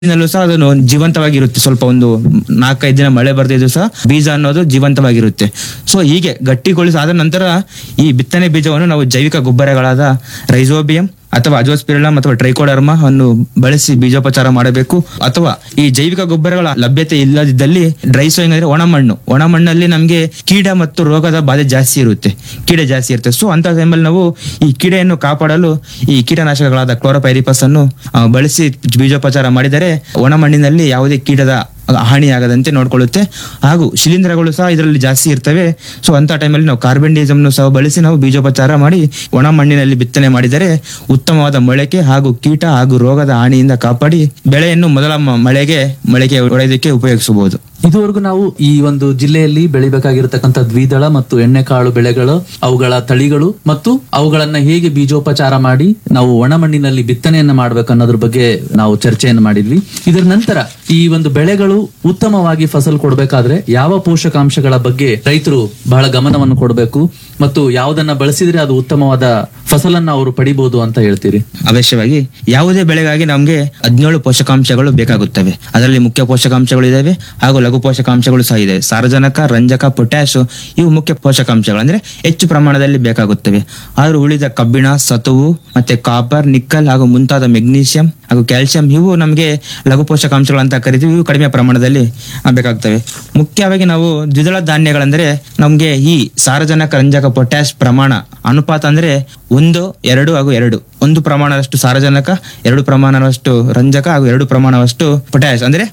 ನಲ್ಲೂ ಸಹ ಅದನ್ನು ಜೀವಂತವಾಗಿರುತ್ತೆ. ಸ್ವಲ್ಪ ಒಂದು 4-5 ದಿನ ಮಳೆ ಬರ್ದಿದ್ರು ಸಹ ಬೀಜ ಅನ್ನೋದು ಜೀವಂತವಾಗಿರುತ್ತೆ. ಸೊ ಹೀಗೆ ಗಟ್ಟಿಗೊಳಿಸಿ ಆದ ನಂತರ ಈ ಬಿತ್ತನೆ ಬೀಜವನ್ನು ನಾವು ಜೈವಿಕ ಗೊಬ್ಬರಗಳಾದ ರೈಸೋಬಿಯಂ ಅಥವಾ ಅಜೋಸ್ಪಿರಿಲಮ್ ಅಥವಾ ಟ್ರೈಕೋಡರ್ಮಾ ಅನ್ನು ಬಳಸಿ ಬೀಜೋಪಚಾರ ಮಾಡಬೇಕು. ಅಥವಾ ಈ ಜೈವಿಕ ಗೊಬ್ಬರಗಳ ಲಭ್ಯತೆ ಇಲ್ಲದಿದ್ದಲ್ಲಿ ಡ್ರೈ ಸೋಯಿಂಗ್ ಅಂದ್ರೆ ಒಣ ಮಣ್ಣಲ್ಲಿ ನಮಗೆ ಕೀಟ ಮತ್ತು ರೋಗದ ಬಾಧೆ ಜಾಸ್ತಿ ಇರುತ್ತೆ. ಸೊ ಅಂತ ಟೈಮಲ್ಲಿ ನಾವು ಈ ಕೀಡೆಯನ್ನು ಕಾಪಾಡಲು ಈ ಕೀಟನಾಶಕಗಳಾದ ಕ್ಲೋರೋಪೈರಿಫಸ್ ಅನ್ನು ಬಳಸಿ ಬೀಜೋಪಚಾರ ಮಾಡಿದರೆ ಒಣ ಮಣ್ಣಿನಲ್ಲಿ ಯಾವುದೇ ಕೀಟದ ಹಾನಿಯಾಗದಂತೆ ನೋಡ್ಕೊಳ್ಳುತ್ತೆ. ಹಾಗೂ ಶಿಲೀಂಧ್ರಗಳು ಸಹ ಇದರಲ್ಲಿ ಜಾಸ್ತಿ ಇರ್ತವೆ. ಸೊ ಅಂತ ಟೈಮಲ್ಲಿ ನಾವು ಕಾರ್ಬೆಂಡಿಸಮ್ ಸಹ ಬಳಸಿ ನಾವು ಬೀಜೋಪಚಾರ ಮಾಡಿ ಒಣ ಮಣ್ಣಿನಲ್ಲಿ ಬಿತ್ತನೆ ಮಾಡಿದರೆ ಉತ್ತಮವಾದ ಮೊಳಕೆ ಹಾಗೂ ಕೀಟ ಹಾಗೂ ರೋಗದ ಹಾನಿಯಿಂದ ಕಾಪಾಡಿ ಬೆಳೆಯನ್ನು ಮೊದಲ ಮೊಳಕೆ ಹೊಡೆಯೋದಕ್ಕೆ ಉಪಯೋಗಿಸಬಹುದು. ಇದುವರೆಗೂ ನಾವು ಈ ಒಂದು ಜಿಲ್ಲೆಯಲ್ಲಿ ಬೆಳಿಬೇಕಾಗಿರತಕ್ಕಂಥ ದ್ವಿದಳ ಮತ್ತು ಎಣ್ಣೆಕಾಳು ಬೆಳೆಗಳು, ಅವುಗಳ ತಳಿಗಳು ಮತ್ತು ಅವುಗಳನ್ನ ಹೇಗೆ ಬೀಜೋಪಚಾರ ಮಾಡಿ ನಾವು ಒಣ ಮಣ್ಣಿನಲ್ಲಿ ಬಿತ್ತನೆಯನ್ನ ಮಾಡ್ಬೇಕು ಅನ್ನೋದ್ರ ಬಗ್ಗೆ ನಾವು ಚರ್ಚೆಯನ್ನು ಮಾಡಿದ್ವಿ. ಇದರ ನಂತರ ಈ ಒಂದು ಬೆಳೆಗಳು ಉತ್ತಮವಾಗಿ ಫಸಲು ಕೊಡಬೇಕಾದ್ರೆ ಯಾವ ಪೋಷಕಾಂಶಗಳ ಬಗ್ಗೆ ರೈತರು ಬಹಳ ಗಮನವನ್ನು ಕೊಡಬೇಕು ಮತ್ತು ಯಾವುದನ್ನ ಬಳಸಿದ್ರೆ ಅದು ಉತ್ತಮವಾದ ಫಸಲನ್ನ ಅವರು ಪಡಿಬಹುದು ಅಂತ ಹೇಳ್ತೀರಿ? ಅವಶ್ಯವಾಗಿ ಯಾವುದೇ ಬೆಳೆಗಾಗಿ ನಮ್ಗೆ 17 ಪೋಷಕಾಂಶಗಳು ಬೇಕಾಗುತ್ತವೆ. ಅದರಲ್ಲಿ ಮುಖ್ಯ ಪೋಷಕಾಂಶಗಳು ಇದಾವೆ ಹಾಗೂ ಲಘು ಪೋಷಕಾಂಶಗಳು ಸಹ ಇದೆ. ಸಾರಜನಕ, ರಂಜಕ, ಪೊಟ್ಯಾಶ್ ಇವು ಮುಖ್ಯ ಪೋಷಕಾಂಶಗಳು ಅಂದ್ರೆ ಹೆಚ್ಚು ಪ್ರಮಾಣದಲ್ಲಿ ಬೇಕಾಗುತ್ತವೆ. ಆದ್ರೂ ಉಳಿದ ಕಬ್ಬಿಣ, ಸತುವು ಮತ್ತೆ ಕಾಪರ್, ನಿಕ್ಕಲ್ ಹಾಗೂ ಮುಂತಾದ ಮೆಗ್ನೀಷಿಯಂ ಹಾಗೂ ಕ್ಯಾಲ್ಸಿಯಂ ಇವು ನಮಗೆ ಲಘು ಪೋಷಕಾಂಶಗಳು ಅಂತ ಕರಿತೀವಿ. ಇವು ಕಡಿಮೆ ಪ್ರಮಾಣದಲ್ಲಿ ಬೇಕಾಗ್ತವೆ. ಮುಖ್ಯವಾಗಿ ನಾವು ದ್ವಿದಳ ಧಾನ್ಯಗಳಂದ್ರೆ ನಮ್ಗೆ ಈ ಸಾರಜನಕ, ರಂಜಕ, ಪೊಟ್ಯಾಶ್ ಪ್ರಮಾಣ ಅನುಪಾತ ಅಂದ್ರೆ 1, 2 ಹಾಗೂ 2. 1 ಪ್ರಮಾಣದಷ್ಟು ಸಾರಜನಕ, 2 ಪ್ರಮಾಣದಷ್ಟು ರಂಜಕ ಹಾಗೂ 2 ಪ್ರಮಾಣದಷ್ಟು ಪೊಟ್ಯಾಶ್ ಅಂದ್ರೆ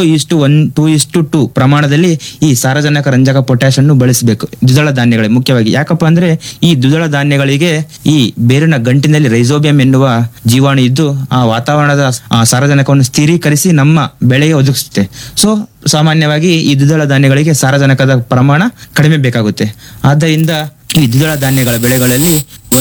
1:1:2 ಪ್ರಮಾಣದಲ್ಲಿ ಈ ಸಾರಜನಕ, ರಂಜಕ, ಪೊಟ್ಯಾಶ್ ಅನ್ನು ಬಳಸಬೇಕು ದ್ವಿದಳ ಧಾನ್ಯಗಳಿಗೆ. ಮುಖ್ಯವಾಗಿ ಯಾಕಪ್ಪ ಅಂದ್ರೆ ಈ ದ್ವಿದಳ ಧಾನ್ಯಗಳಿಗೆ ಈ ಬೇರಿನ ಗಂಟಿನಲ್ಲಿ ರೈಸೋಬಿಯಂ ಎನ್ನುವ ಜೀವಾಣು ಇದ್ದು ಆ ವಾತಾವರಣದ ಸಾರಜನಕವನ್ನು ಸ್ಥಿರೀಕರಿಸಿ ನಮ್ಮ ಬೆಳೆಗೆ ಒದಗಿಸುತ್ತೆ. ಸೊ ಸಾಮಾನ್ಯವಾಗಿ ಈ ದ್ವಿದಳ ಧಾನ್ಯಗಳಿಗೆ ಸಾರಜನಕದ ಪ್ರಮಾಣ ಕಡಿಮೆ ಬೇಕಾಗುತ್ತೆ. ಆದ್ದರಿಂದ ಈ ದ್ವಿದಳ ಧಾನ್ಯಗಳ ಬೆಳೆಗಳಲ್ಲಿ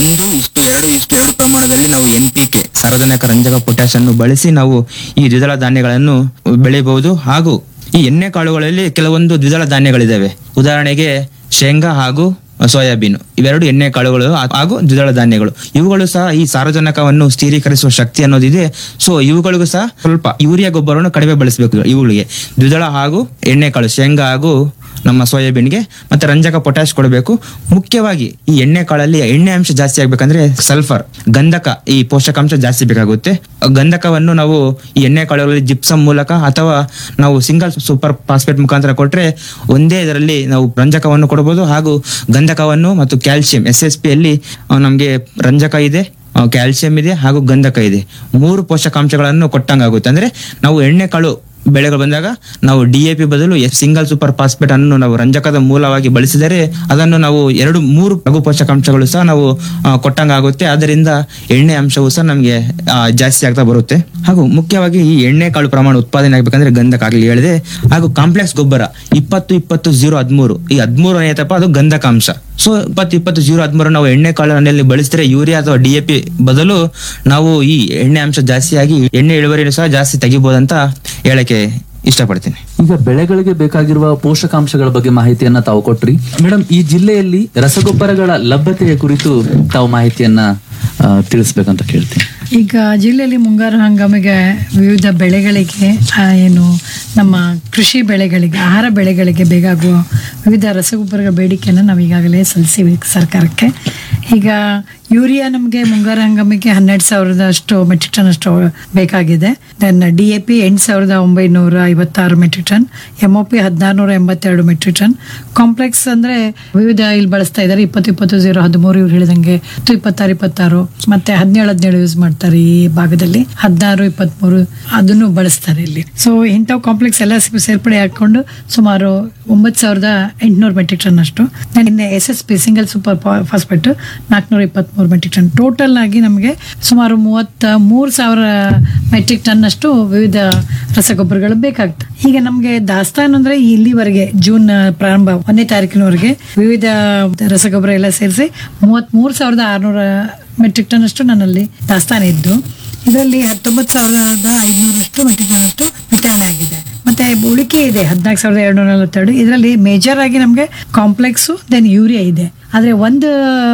1:2:2 ಪ್ರಮಾಣದಲ್ಲಿ ನಾವು NPK ಸಾರಜನಕ, ರಂಜಕ, ಪೊಟ್ಯಾಶ್ ಅನ್ನು ಬಳಸಿ ನಾವು ಈ ದ್ವಿದಳ ಧಾನ್ಯಗಳನ್ನು ಬೆಳೆಯಬಹುದು. ಹಾಗೂ ಈ ಎಣ್ಣೆ ಕಾಳುಗಳಲ್ಲಿ ಕೆಲವೊಂದು ದ್ವಿದಳ ಧಾನ್ಯಗಳಿದಾವೆ. ಉದಾಹರಣೆಗೆ ಶೇಂಗಾ ಹಾಗೂ ಸೋಯಾಬೀನ್ ಇವೆರಡು ಎಣ್ಣೆ ಕಾಳುಗಳು ಹಾಗೂ ದ್ವಿದಳ ಧಾನ್ಯಗಳು. ಇವುಗಳು ಸಹ ಈ ಸಾರಜನಕವನ್ನು ಸ್ಥಿರೀಕರಿಸುವ ಶಕ್ತಿ ಅನ್ನೋದಿದೆ. ಸೊ ಇವುಗಳಿಗೂ ಸಹ ಸ್ವಲ್ಪ ಯೂರಿಯಾ ಗೊಬ್ಬರವನ್ನು ಕಡಿಮೆ ಬಳಸಬೇಕು. ಇವುಗಳಿಗೆ ದ್ವಿದಳ ಹಾಗೂ ಎಣ್ಣೆ ಕಾಳು ಶೇಂಗಾ ಹಾಗೂ ನಮ್ಮ ಸೋಯಾಬೀನ್ಗೆ ಮತ್ತೆ ರಂಜಕ, ಪೊಟ್ಯಾಶ್ ಕೊಡಬೇಕು. ಮುಖ್ಯವಾಗಿ ಈ ಎಣ್ಣೆ ಕಾಳಲ್ಲಿ ಎಣ್ಣೆ ಅಂಶ ಜಾಸ್ತಿ ಆಗ್ಬೇಕಂದ್ರೆ ಸಲ್ಫರ್, ಗಂಧಕ ಈ ಪೋಷಕಾಂಶ ಜಾಸ್ತಿ ಬೇಕಾಗುತ್ತೆ. ಗಂಧಕವನ್ನು ನಾವು ಈ ಎಣ್ಣೆ ಕಾಳುಗಳಲ್ಲಿ ಜಿಪ್ಸಮ್ ಮೂಲಕ ಅಥವಾ ನಾವು ಸಿಂಗಲ್ ಸೂಪರ್ ಫಾಸ್ಫೇಟ್ ಮುಖಾಂತರ ಕೊಟ್ರೆ ಒಂದೇ ಇದರಲ್ಲಿ ನಾವು ರಂಜಕವನ್ನು ಕೊಡಬಹುದು ಹಾಗೂ ಗಂಧಕವನ್ನು ಮತ್ತು ಕ್ಯಾಲ್ಸಿಯಂ SSP ಅಲ್ಲಿ ನಮ್ಗೆ ರಂಜಕ ಇದೆ, ಕ್ಯಾಲ್ಸಿಯಂ ಇದೆ ಹಾಗೂ ಗಂಧಕ ಇದೆ. 3 ಪೋಷಕಾಂಶಗಳನ್ನು ಕೊಟ್ಟಂಗಾಗುತ್ತೆ. ಅಂದ್ರೆ ನಾವು ಎಣ್ಣೆ ಕಾಳು ಬೆಳೆಗಳು ಬಂದಾಗ ನಾವು DAP ಬದಲು ಸಿಂಗಲ್ ಸೂಪರ್ ಫಾಸ್ಫೇಟ್ ಅನ್ನು ನಾವು ರಂಜಕದ ಮೂಲವಾಗಿ ಬಳಸಿದರೆ ಅದನ್ನು ನಾವು 2-3 ಲಘು ಪೋಷಕಾಂಶಗಳು ಸಹ ನಾವು ಕೊಟ್ಟಂಗಾಗುತ್ತೆ. ಆದ್ದರಿಂದ ಎಣ್ಣೆ ಅಂಶವು ಸಹ ನಮಗೆ ಜಾಸ್ತಿ ಆಗ್ತಾ ಬರುತ್ತೆ. ಹಾಗೂ ಮುಖ್ಯವಾಗಿ ಈ ಎಣ್ಣೆ ಕಾಳು ಪ್ರಮಾಣ ಉತ್ಪಾದನೆ ಆಗ್ಬೇಕಂದ್ರೆ ಗಂಧಕ ಆಗ್ಲಿ ಹೇಳಿದೆ. ಹಾಗೂ ಕಾಂಪ್ಲೆಕ್ಸ್ ಗೊಬ್ಬರ 20-20-0-13 ಈ 13 ಏನೈತಪ್ಪ ಅದು ಗಂಧಕ ಅಂಶ. ಸೊ 20-20-0-13 ನಾವು ಎಣ್ಣೆ ಕಾಳಿನಲ್ಲಿ ಬಳಸಿದ್ರೆ ಯೂರಿಯಾ ಅಥವಾ DAP ಬದಲು ನಾವು ಈ ಎಣ್ಣೆ ಅಂಶ ಜಾಸ್ತಿಯಾಗಿ ಎಣ್ಣೆ ಇಳುವರಿಯನ್ನು ಸಹ ಜಾಸ್ತಿ ತೆಗಿಬಹುದಂತ ಹೇಳಕ್ಕೆ ಇಷ್ಟಪಡ್ತೀನಿ. ಈಗ ಬೆಳೆಗಳಿಗೆ ಬೇಕಾಗಿರುವ ಪೋಷಕಾಂಶಗಳ ಬಗ್ಗೆ ಮಾಹಿತಿಯನ್ನ ತಾವು ಕೊಟ್ರಿ. ಮೇಡಮ್, ಈ ಜಿಲ್ಲೆಯಲ್ಲಿ ರಸಗೊಬ್ಬರಗಳ ಲಭ್ಯತೆಯ ಕುರಿತು ತಾವು ಮಾಹಿತಿಯನ್ನ ತಿಳಿಸ್ಬೇಕಂತ ಕೇಳ್ತೀನಿ. ಈಗ ಜಿಲ್ಲೆಯಲ್ಲಿ ಮುಂಗಾರು ಹಂಗಾಮಿಗೆ ವಿವಿಧ ಬೆಳೆಗಳಿಗೆ ಏನು ನಮ್ಮ ಕೃಷಿ ಬೆಳೆಗಳಿಗೆ, ಆಹಾರ ಬೆಳೆಗಳಿಗೆ ಬೇಕಾಗುವ ವಿವಿಧ ರಸಗೊಬ್ಬರಗಳ ಬೇಡಿಕೆಯನ್ನು ನಾವು ಈಗಾಗಲೇ ಸಲ್ಲಿಸಿವಿ ಸರ್ಕಾರಕ್ಕೆ. ಈಗ ಯೂರಿಯಾ ನಮಗೆ ಮುಂಗಾರು ಹಂಗಾಮಿಗೆ 12,000 ಮೆಟ್ರಿಕ್ ಟನ್ ಅಷ್ಟು ಬೇಕಾಗಿದೆ. Then DAP 8,956 metric ton, MOP 1,682 metric ton. Complex ಅಂದ್ರೆ ವಿವಿಧ ಇಲ್ಲಿ ಬಳಸ್ತಾ ಇದ್ದಾರೆ 20-20-0-13 ಇವ್ರು ಹೇಳಿದಂಗೆ 26-26 ಮತ್ತೆ 17-17 ಯೂಸ್ ಮಾಡ್ತಾರೆ ಈ ಭಾಗದಲ್ಲಿ, 16-23 ಅದನ್ನು ಬಳಸ್ತಾರೆ ಇಲ್ಲಿ. ಸೊ ಇಂಥವು ಕಾಂಪ್ಲೆಕ್ಸ್ ಎಲ್ಲ ಸೇರ್ಪಡೆ ಹಾಕೊಂಡು ಸುಮಾರು 9,800 ಮೆಟ್ರಿಕ್ ಟನ್ ಅಷ್ಟು. ಇನ್ನು SSP single super phosphate 423 metric ton. Total ಆಗಿ ನಮಗೆ ಸುಮಾರು 33,000 ಮೆಟ್ರಿಕ್ ಟನ್ ಅಷ್ಟು ವಿವಿಧ ರಸಗೊಬ್ಬರಗಳು ಬೇಕಾಗ್ತದೆ. ಈಗ ನಮಗೆ ದಾಸ್ತಾನು ಅಂದ್ರೆ ಇಲ್ಲಿವರೆಗೆ ಜೂನ್ ಪ್ರಾರಂಭ 1ನೇ ತಾರೀಕಿನವರೆಗೆ ವಿವಿಧ ರಸಗೊಬ್ಬರ ಎಲ್ಲ ಸೇರಿಸಿ 33,600 ಮೆಟ್ರಿಕ್ ಟನ್ ಅಷ್ಟು ನನ್ನಲ್ಲಿ ದಾಸ್ತಾನು ಇದ್ದು, ಇದರಲ್ಲಿ 19,500 ಮೆಟ್ರಿಕ್ ಟನ್ ಅಷ್ಟು ವಿತರಣೆ ಆಗಿದೆ. ಮತ್ತೆ ಉಳಿಕೆ ಇದೆ 14,242. ಇದರಲ್ಲಿ ಮೇಜರ್ ಆಗಿ ನಮಗೆ ಕಾಂಪ್ಲೆಕ್ಸು ದೆನ್ ಯೂರಿಯಾ ಇದೆ. ಆದ್ರೆ ಒಂದು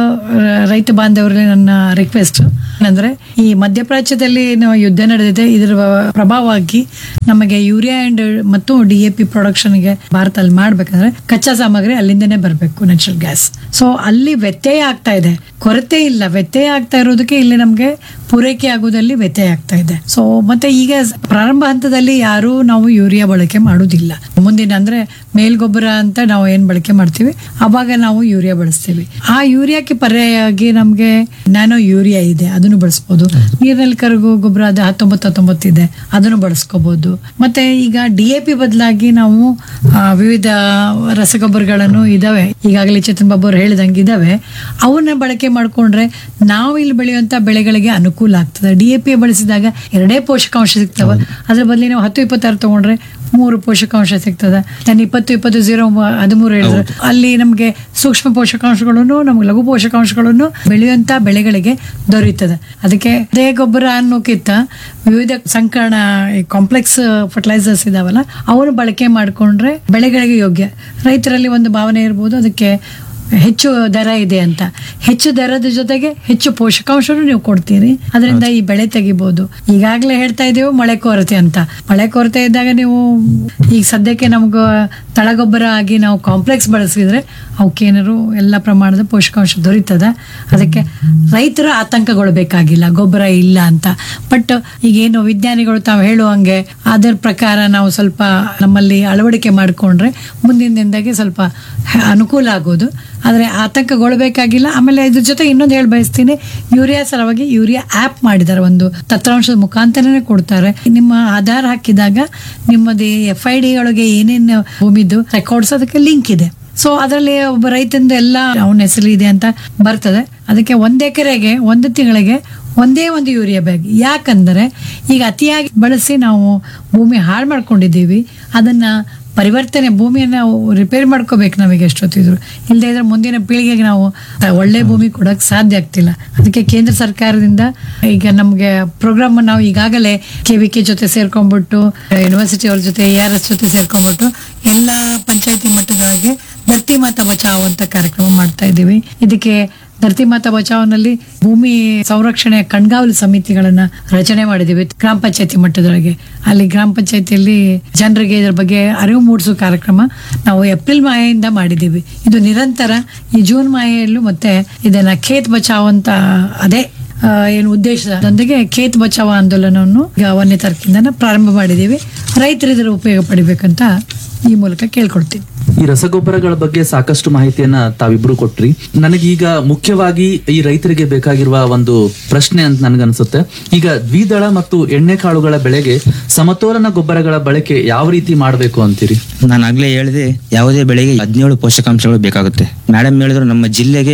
ರೈತ ಬಾಂಧವರಲ್ಲಿ ನನ್ನ ರಿಕ್ವೆಸ್ಟ್ ಏನಂದ್ರೆ, ಈ ಮಧ್ಯಪ್ರಾಚ್ಯದಲ್ಲಿ ಯುದ್ಧ ನಡೆದಿದೆ, ಇದರ ಪ್ರಭಾವವಾಗಿ ನಮಗೆ ಯೂರಿಯಾ ಅಂಡ್ ಮತ್ತು DAP ಪ್ರೊಡಕ್ಷನ್ಗೆ ಭಾರತದಲ್ಲಿ ಮಾಡ್ಬೇಕಂದ್ರೆ ಕಚ್ಚಾ ಸಾಮಗ್ರಿ ಅಲ್ಲಿಂದನೇ ಬರಬೇಕು, ನ್ಯಾಚುರಲ್ ಗ್ಯಾಸ್. ಸೊ ಅಲ್ಲಿ ವ್ಯತ್ಯಯ ಆಗ್ತಾ ಇದೆ, ಕೊರತೆ ಇಲ್ಲ, ವ್ಯತ್ಯಯ ಆಗ್ತಾ ಇರೋದಕ್ಕೆ ಇಲ್ಲಿ ನಮ್ಗೆ ಪೂರೈಕೆ ಆಗೋದಲ್ಲಿ ವ್ಯತ್ಯಯ ಆಗ್ತಾ ಇದೆ. ಸೊ ಮತ್ತೆ ಈಗ ಪ್ರಾರಂಭ ಹಂತದಲ್ಲಿ ಯಾರು ನಾವು ಯೂರಿಯಾ ಬಳಕೆ ಮಾಡುವುದಿಲ್ಲ. ಮುಂದಿನ ಅಂದ್ರೆ ಮೇಲ್ಗೊಬ್ಬರ ಅಂತ ನಾವು ಏನ್ ಬಳಕೆ ಮಾಡ್ತೀವಿ ಅವಾಗ ನಾವು ಯೂರಿಯಾ ಬಳಸ್ತೀವಿ. ಆ ಯೂರಿಯಾಕ್ಕೆ ಪರ್ಯಾಯವಾಗಿ ನಮ್ಗೆ ನ್ಯಾನೋ ಯೂರಿಯಾ ಇದೆ, ಅದನ್ನು ಬಳಸ್ಬೋದು. ನೀರಿನಲ್ಲಿ ಕರಗೋ ಗೊಬ್ಬರ ಅದು 19 ಇದೆ, ಅದನ್ನು ಬಳಸ್ಕೋಬಹುದು. ಮತ್ತೆ ಈಗ DAP ಬದಲಾಗಿ ನಾವು ವಿವಿಧ ರಸಗೊಬ್ಬರಗಳನ್ನು ಇದಾವೆ, ಈಗಾಗಲೇ ಚೇತನ್ ಬಾಬು ಅವ್ರು ಹೇಳಿದಂಗೆ ಇದಾವೆ. ಅವನ್ನ ಬಳಕೆ ಮಾಡ್ಕೊಂಡ್ರೆ ನಾವು ಇಲ್ಲಿ ಬೆಳೆಯುವಂತ ಬೆಳೆಗಳಿಗೆ ಅನುಕೂಲ ಆಗ್ತದೆ. DAP ಬಳಸಿದಾಗ 2 ಪೋಷಕಾಂಶ ಸಿಗ್ತವೆ, ಅದ್ರ ಬದಲಿ ನಾವು 10-26 ತಗೊಂಡ್ರೆ 3 ಪೋಷಕಾಂಶ ಸಿಗ್ತದೆ. ನಾನು 20-20-0-13 ಹೇಳಿದ್ರೆ ಅಲ್ಲಿ ನಮ್ಗೆ ಸೂಕ್ಷ್ಮ ಪೋಷಕಾಂಶಗಳನ್ನು, ನಮ್ಗೆ ಲಘು ಪೋಷಕಾಂಶಗಳನ್ನು ಬೆಳೆಯುವಂತ ಬೆಳೆಗಳಿಗೆ ದೊರೆಯುತ್ತದೆ. ಅದಕ್ಕೆ ಅದೇ ಗೊಬ್ಬರ ಅನ್ನೋಕ್ಕಿಂತ ವಿವಿಧ ಸಂಕರಣ ಕಾಂಪ್ಲೆಕ್ಸ್ ಫರ್ಟಿಲೈಸರ್ಸ್ ಇದಾವಲ್ಲ, ಅವನು ಬಳಕೆ ಮಾಡ್ಕೊಂಡ್ರೆ ಬೆಳೆಗಳಿಗೆ ಯೋಗ್ಯ. ರೈತರಲ್ಲಿ ಒಂದು ಭಾವನೆ ಇರ್ಬೋದು, ಅದಕ್ಕೆ ಹೆಚ್ಚು ದರ ಇದೆ ಅಂತ. ಹೆಚ್ಚು ದರದ ಜೊತೆಗೆ ಹೆಚ್ಚು ಪೋಷಕಾಂಶನೂ ನೀವು ಕೊಡ್ತೀರಿ, ಅದರಿಂದ ಈ ಬೆಳೆ ತೆಗಿಬಹುದು. ಈಗಾಗಲೇ ಹೇಳ್ತಾ ಇದ್ದೀವಿ ಮಳೆ ಕೊರತೆ ಅಂತ. ಮಳೆ ಕೊರತೆ ಇದ್ದಾಗ ನೀವು ಈಗ ಸದ್ಯಕ್ಕೆ ನಮ್ಗೆ ತಳಗೊಬ್ಬರ ಆಗಿ ನಾವು ಕಾಂಪ್ಲೆಕ್ಸ್ ಬಳಸಿದ್ರೆ ಅವಕ್ಕೇನಾದ್ರು ಎಲ್ಲ ಪ್ರಮಾಣದ ಪೋಷಕಾಂಶ ದೊರೀತದ. ಅದಕ್ಕೆ ರೈತರು ಆತಂಕಗೊಳ್ಬೇಕಾಗಿಲ್ಲ ಗೊಬ್ಬರ ಇಲ್ಲ ಅಂತ. ಬಟ್ ಈಗೇನು ವಿಜ್ಞಾನಿಗಳು ತಾವು ಹೇಳುವಂಗೆ ಅದರ ಪ್ರಕಾರ ನಾವು ಸ್ವಲ್ಪ ನಮ್ಮಲ್ಲಿ ಅಳವಡಿಕೆ ಮಾಡಿಕೊಂಡ್ರೆ ಮುಂದಿನ ದಿನದಾಗೆ ಸ್ವಲ್ಪ ಅನುಕೂಲ ಆಗೋದು. ಆದ್ರೆ ಆತಂಕಗೊಳ್ಬೇಕಾಗಿಲ್ಲ. ಆಮೇಲೆ ಇದ್ರ ಜೊತೆ ಇನ್ನೊಂದು ಹೇಳಿ ಬಯಸ್ತೀನಿ, ಯೂರಿಯಾ ಸಲುವಾಗಿ ಯೂರಿಯಾ ಆ್ಯಪ್ ಮಾಡಿದ್ದಾರೆ, ಒಂದು ತಂತ್ರಾಂಶದ ಮುಖಾಂತರನೇ ಕೊಡ್ತಾರೆ. ನಿಮ್ಮ ಆಧಾರ್ ಹಾಕಿದಾಗ ನಿಮ್ಮದು FID ಒಳಗೆ ಏನೇನು ಭೂಮಿದು ರೆಕಾರ್ಡ್ಸ್ ಅದಕ್ಕೆ ಲಿಂಕ್ ಇದೆ. ಸೊ ಅದರಲ್ಲಿ ಒಬ್ಬ ರೈತಂದು ಎಲ್ಲ ಅವನ ಹೆಸರು ಇದೆ ಅಂತ ಬರ್ತದೆ. ಅದಕ್ಕೆ 1 ಎಕರೆಗೆ 1 ತಿಂಗಳಿಗೆ ಒಂದೇ ಒಂದು ಯೂರಿಯಾ ಬ್ಯಾಗ್. ಯಾಕಂದ್ರೆ ಈಗ ಅತಿಯಾಗಿ ಬಳಸಿ ನಾವು ಭೂಮಿ ಹಾಳು ಮಾಡ್ಕೊಂಡಿದ್ದೀವಿ. ಅದನ್ನ ಪರಿವರ್ತನೆ, ಭೂಮಿಯನ್ನು ನಾವು ರಿಪೇರ್ ಮಾಡ್ಕೋಬೇಕು ನಮಗೆ ಎಷ್ಟೊತ್ತಿದ್ರು. ಇಲ್ಲದೆ ಇದ್ರೆ ಮುಂದಿನ ಪೀಳಿಗೆಗೆ ನಾವು ಒಳ್ಳೆ ಭೂಮಿ ಕೊಡೋಕೆ ಸಾಧ್ಯ ಆಗ್ತಿಲ್ಲ. ಅದಕ್ಕೆ ಕೇಂದ್ರ ಸರ್ಕಾರದಿಂದ ಈಗ ನಮಗೆ ಪ್ರೋಗ್ರಾಮ್ ನಾವು ಈಗಾಗಲೇ KVK ಜೊತೆ ಸೇರ್ಕೊಂಡ್ಬಿಟ್ಟು, ಯೂನಿವರ್ಸಿಟಿ ಅವ್ರ ಜೊತೆ ARS ಜೊತೆ ಸೇರ್ಕೊಂಡ್ಬಿಟ್ಟು ಎಲ್ಲ ಪಂಚಾಯತಿ ಮಟ್ಟದೊಳಗೆ ಧರ್ತಿ ಮಾತಾ ಬಚಾವ್ ಅಂತ ಕಾರ್ಯಕ್ರಮ ಮಾಡ್ತಾ ಇದ್ದೀವಿ. ಇದಕ್ಕೆ ಧರ್ತಿ ಮಾತಾ ಬಚಾವ್ನಲ್ಲಿ ಭೂಮಿ ಸಂರಕ್ಷಣೆ ಕಣ್ಗಾವಲು ಸಮಿತಿಗಳನ್ನ ರಚನೆ ಮಾಡಿದೀವಿ ಗ್ರಾಮ ಪಂಚಾಯತಿ ಮಟ್ಟದೊಳಗೆ. ಅಲ್ಲಿ ಗ್ರಾಮ ಪಂಚಾಯತಿಯಲ್ಲಿ ಜನರಿಗೆ ಇದರ ಬಗ್ಗೆ ಅರಿವು ಮೂಡಿಸುವ ಕಾರ್ಯಕ್ರಮ ನಾವು ಏಪ್ರಿಲ್ ಮಾಹೆಯಿಂದ ಮಾಡಿದೀವಿ. ಇದು ನಿರಂತರ ಈ ಜೂನ್ ಮಾಹೆಯಲ್ಲೂ ಮತ್ತೆ ಇದನ್ನ ಖೇತ್ ಬಚಾವ್ ಅಂತ ಅದೇ ಏನು ಉದ್ದೇಶದೊಂದಿಗೆ ಖೇತ್ ಬಚಾವ್ ಆಂದೋಲನವನ್ನು 1ನೇ ತಾರೀಕಿಂದ ಪ್ರಾರಂಭ ಮಾಡಿದೀವಿ. ರೈತರು ಇದರ ಉಪಯೋಗ ಪಡಿಬೇಕಂತ ಈ ಮೂಲಕ ಕೇಳ್ಕೊಳ್ತೀನಿ. ಈ ರಸಗೊಬ್ಬರಗಳ ಬಗ್ಗೆ ಸಾಕಷ್ಟು ಮಾಹಿತಿಯನ್ನ ತಾವಿಬ್ರು ಕೊಟ್ರಿ. ನನಗೀಗ ಮುಖ್ಯವಾಗಿ ಈ ರೈತರಿಗೆ ಬೇಕಾಗಿರುವ ಒಂದು ಪ್ರಶ್ನೆ ಅಂತ ನನ್ಗನ್ಸುತ್ತೆ. ಈಗ ದ್ವಿದಳ ಮತ್ತು ಎಣ್ಣೆಕಾಳುಗಳ ಬೆಳೆಗೆ ಸಮತೋಲನ ಗೊಬ್ಬರಗಳ ಬಳಕೆ ಯಾವ ರೀತಿ ಮಾಡಬೇಕು ಅಂತೀರಿ? ನಾನು ಆಗ್ಲೇ ಹೇಳಿದೆ, ಯಾವುದೇ ಬೆಳೆಗೆ 17 ಪೋಷಕಾಂಶಗಳು ಬೇಕಾಗುತ್ತೆ. ಮೇಡಮ್ ಹೇಳಿದ್ರು ನಮ್ಮ ಜಿಲ್ಲೆಗೆ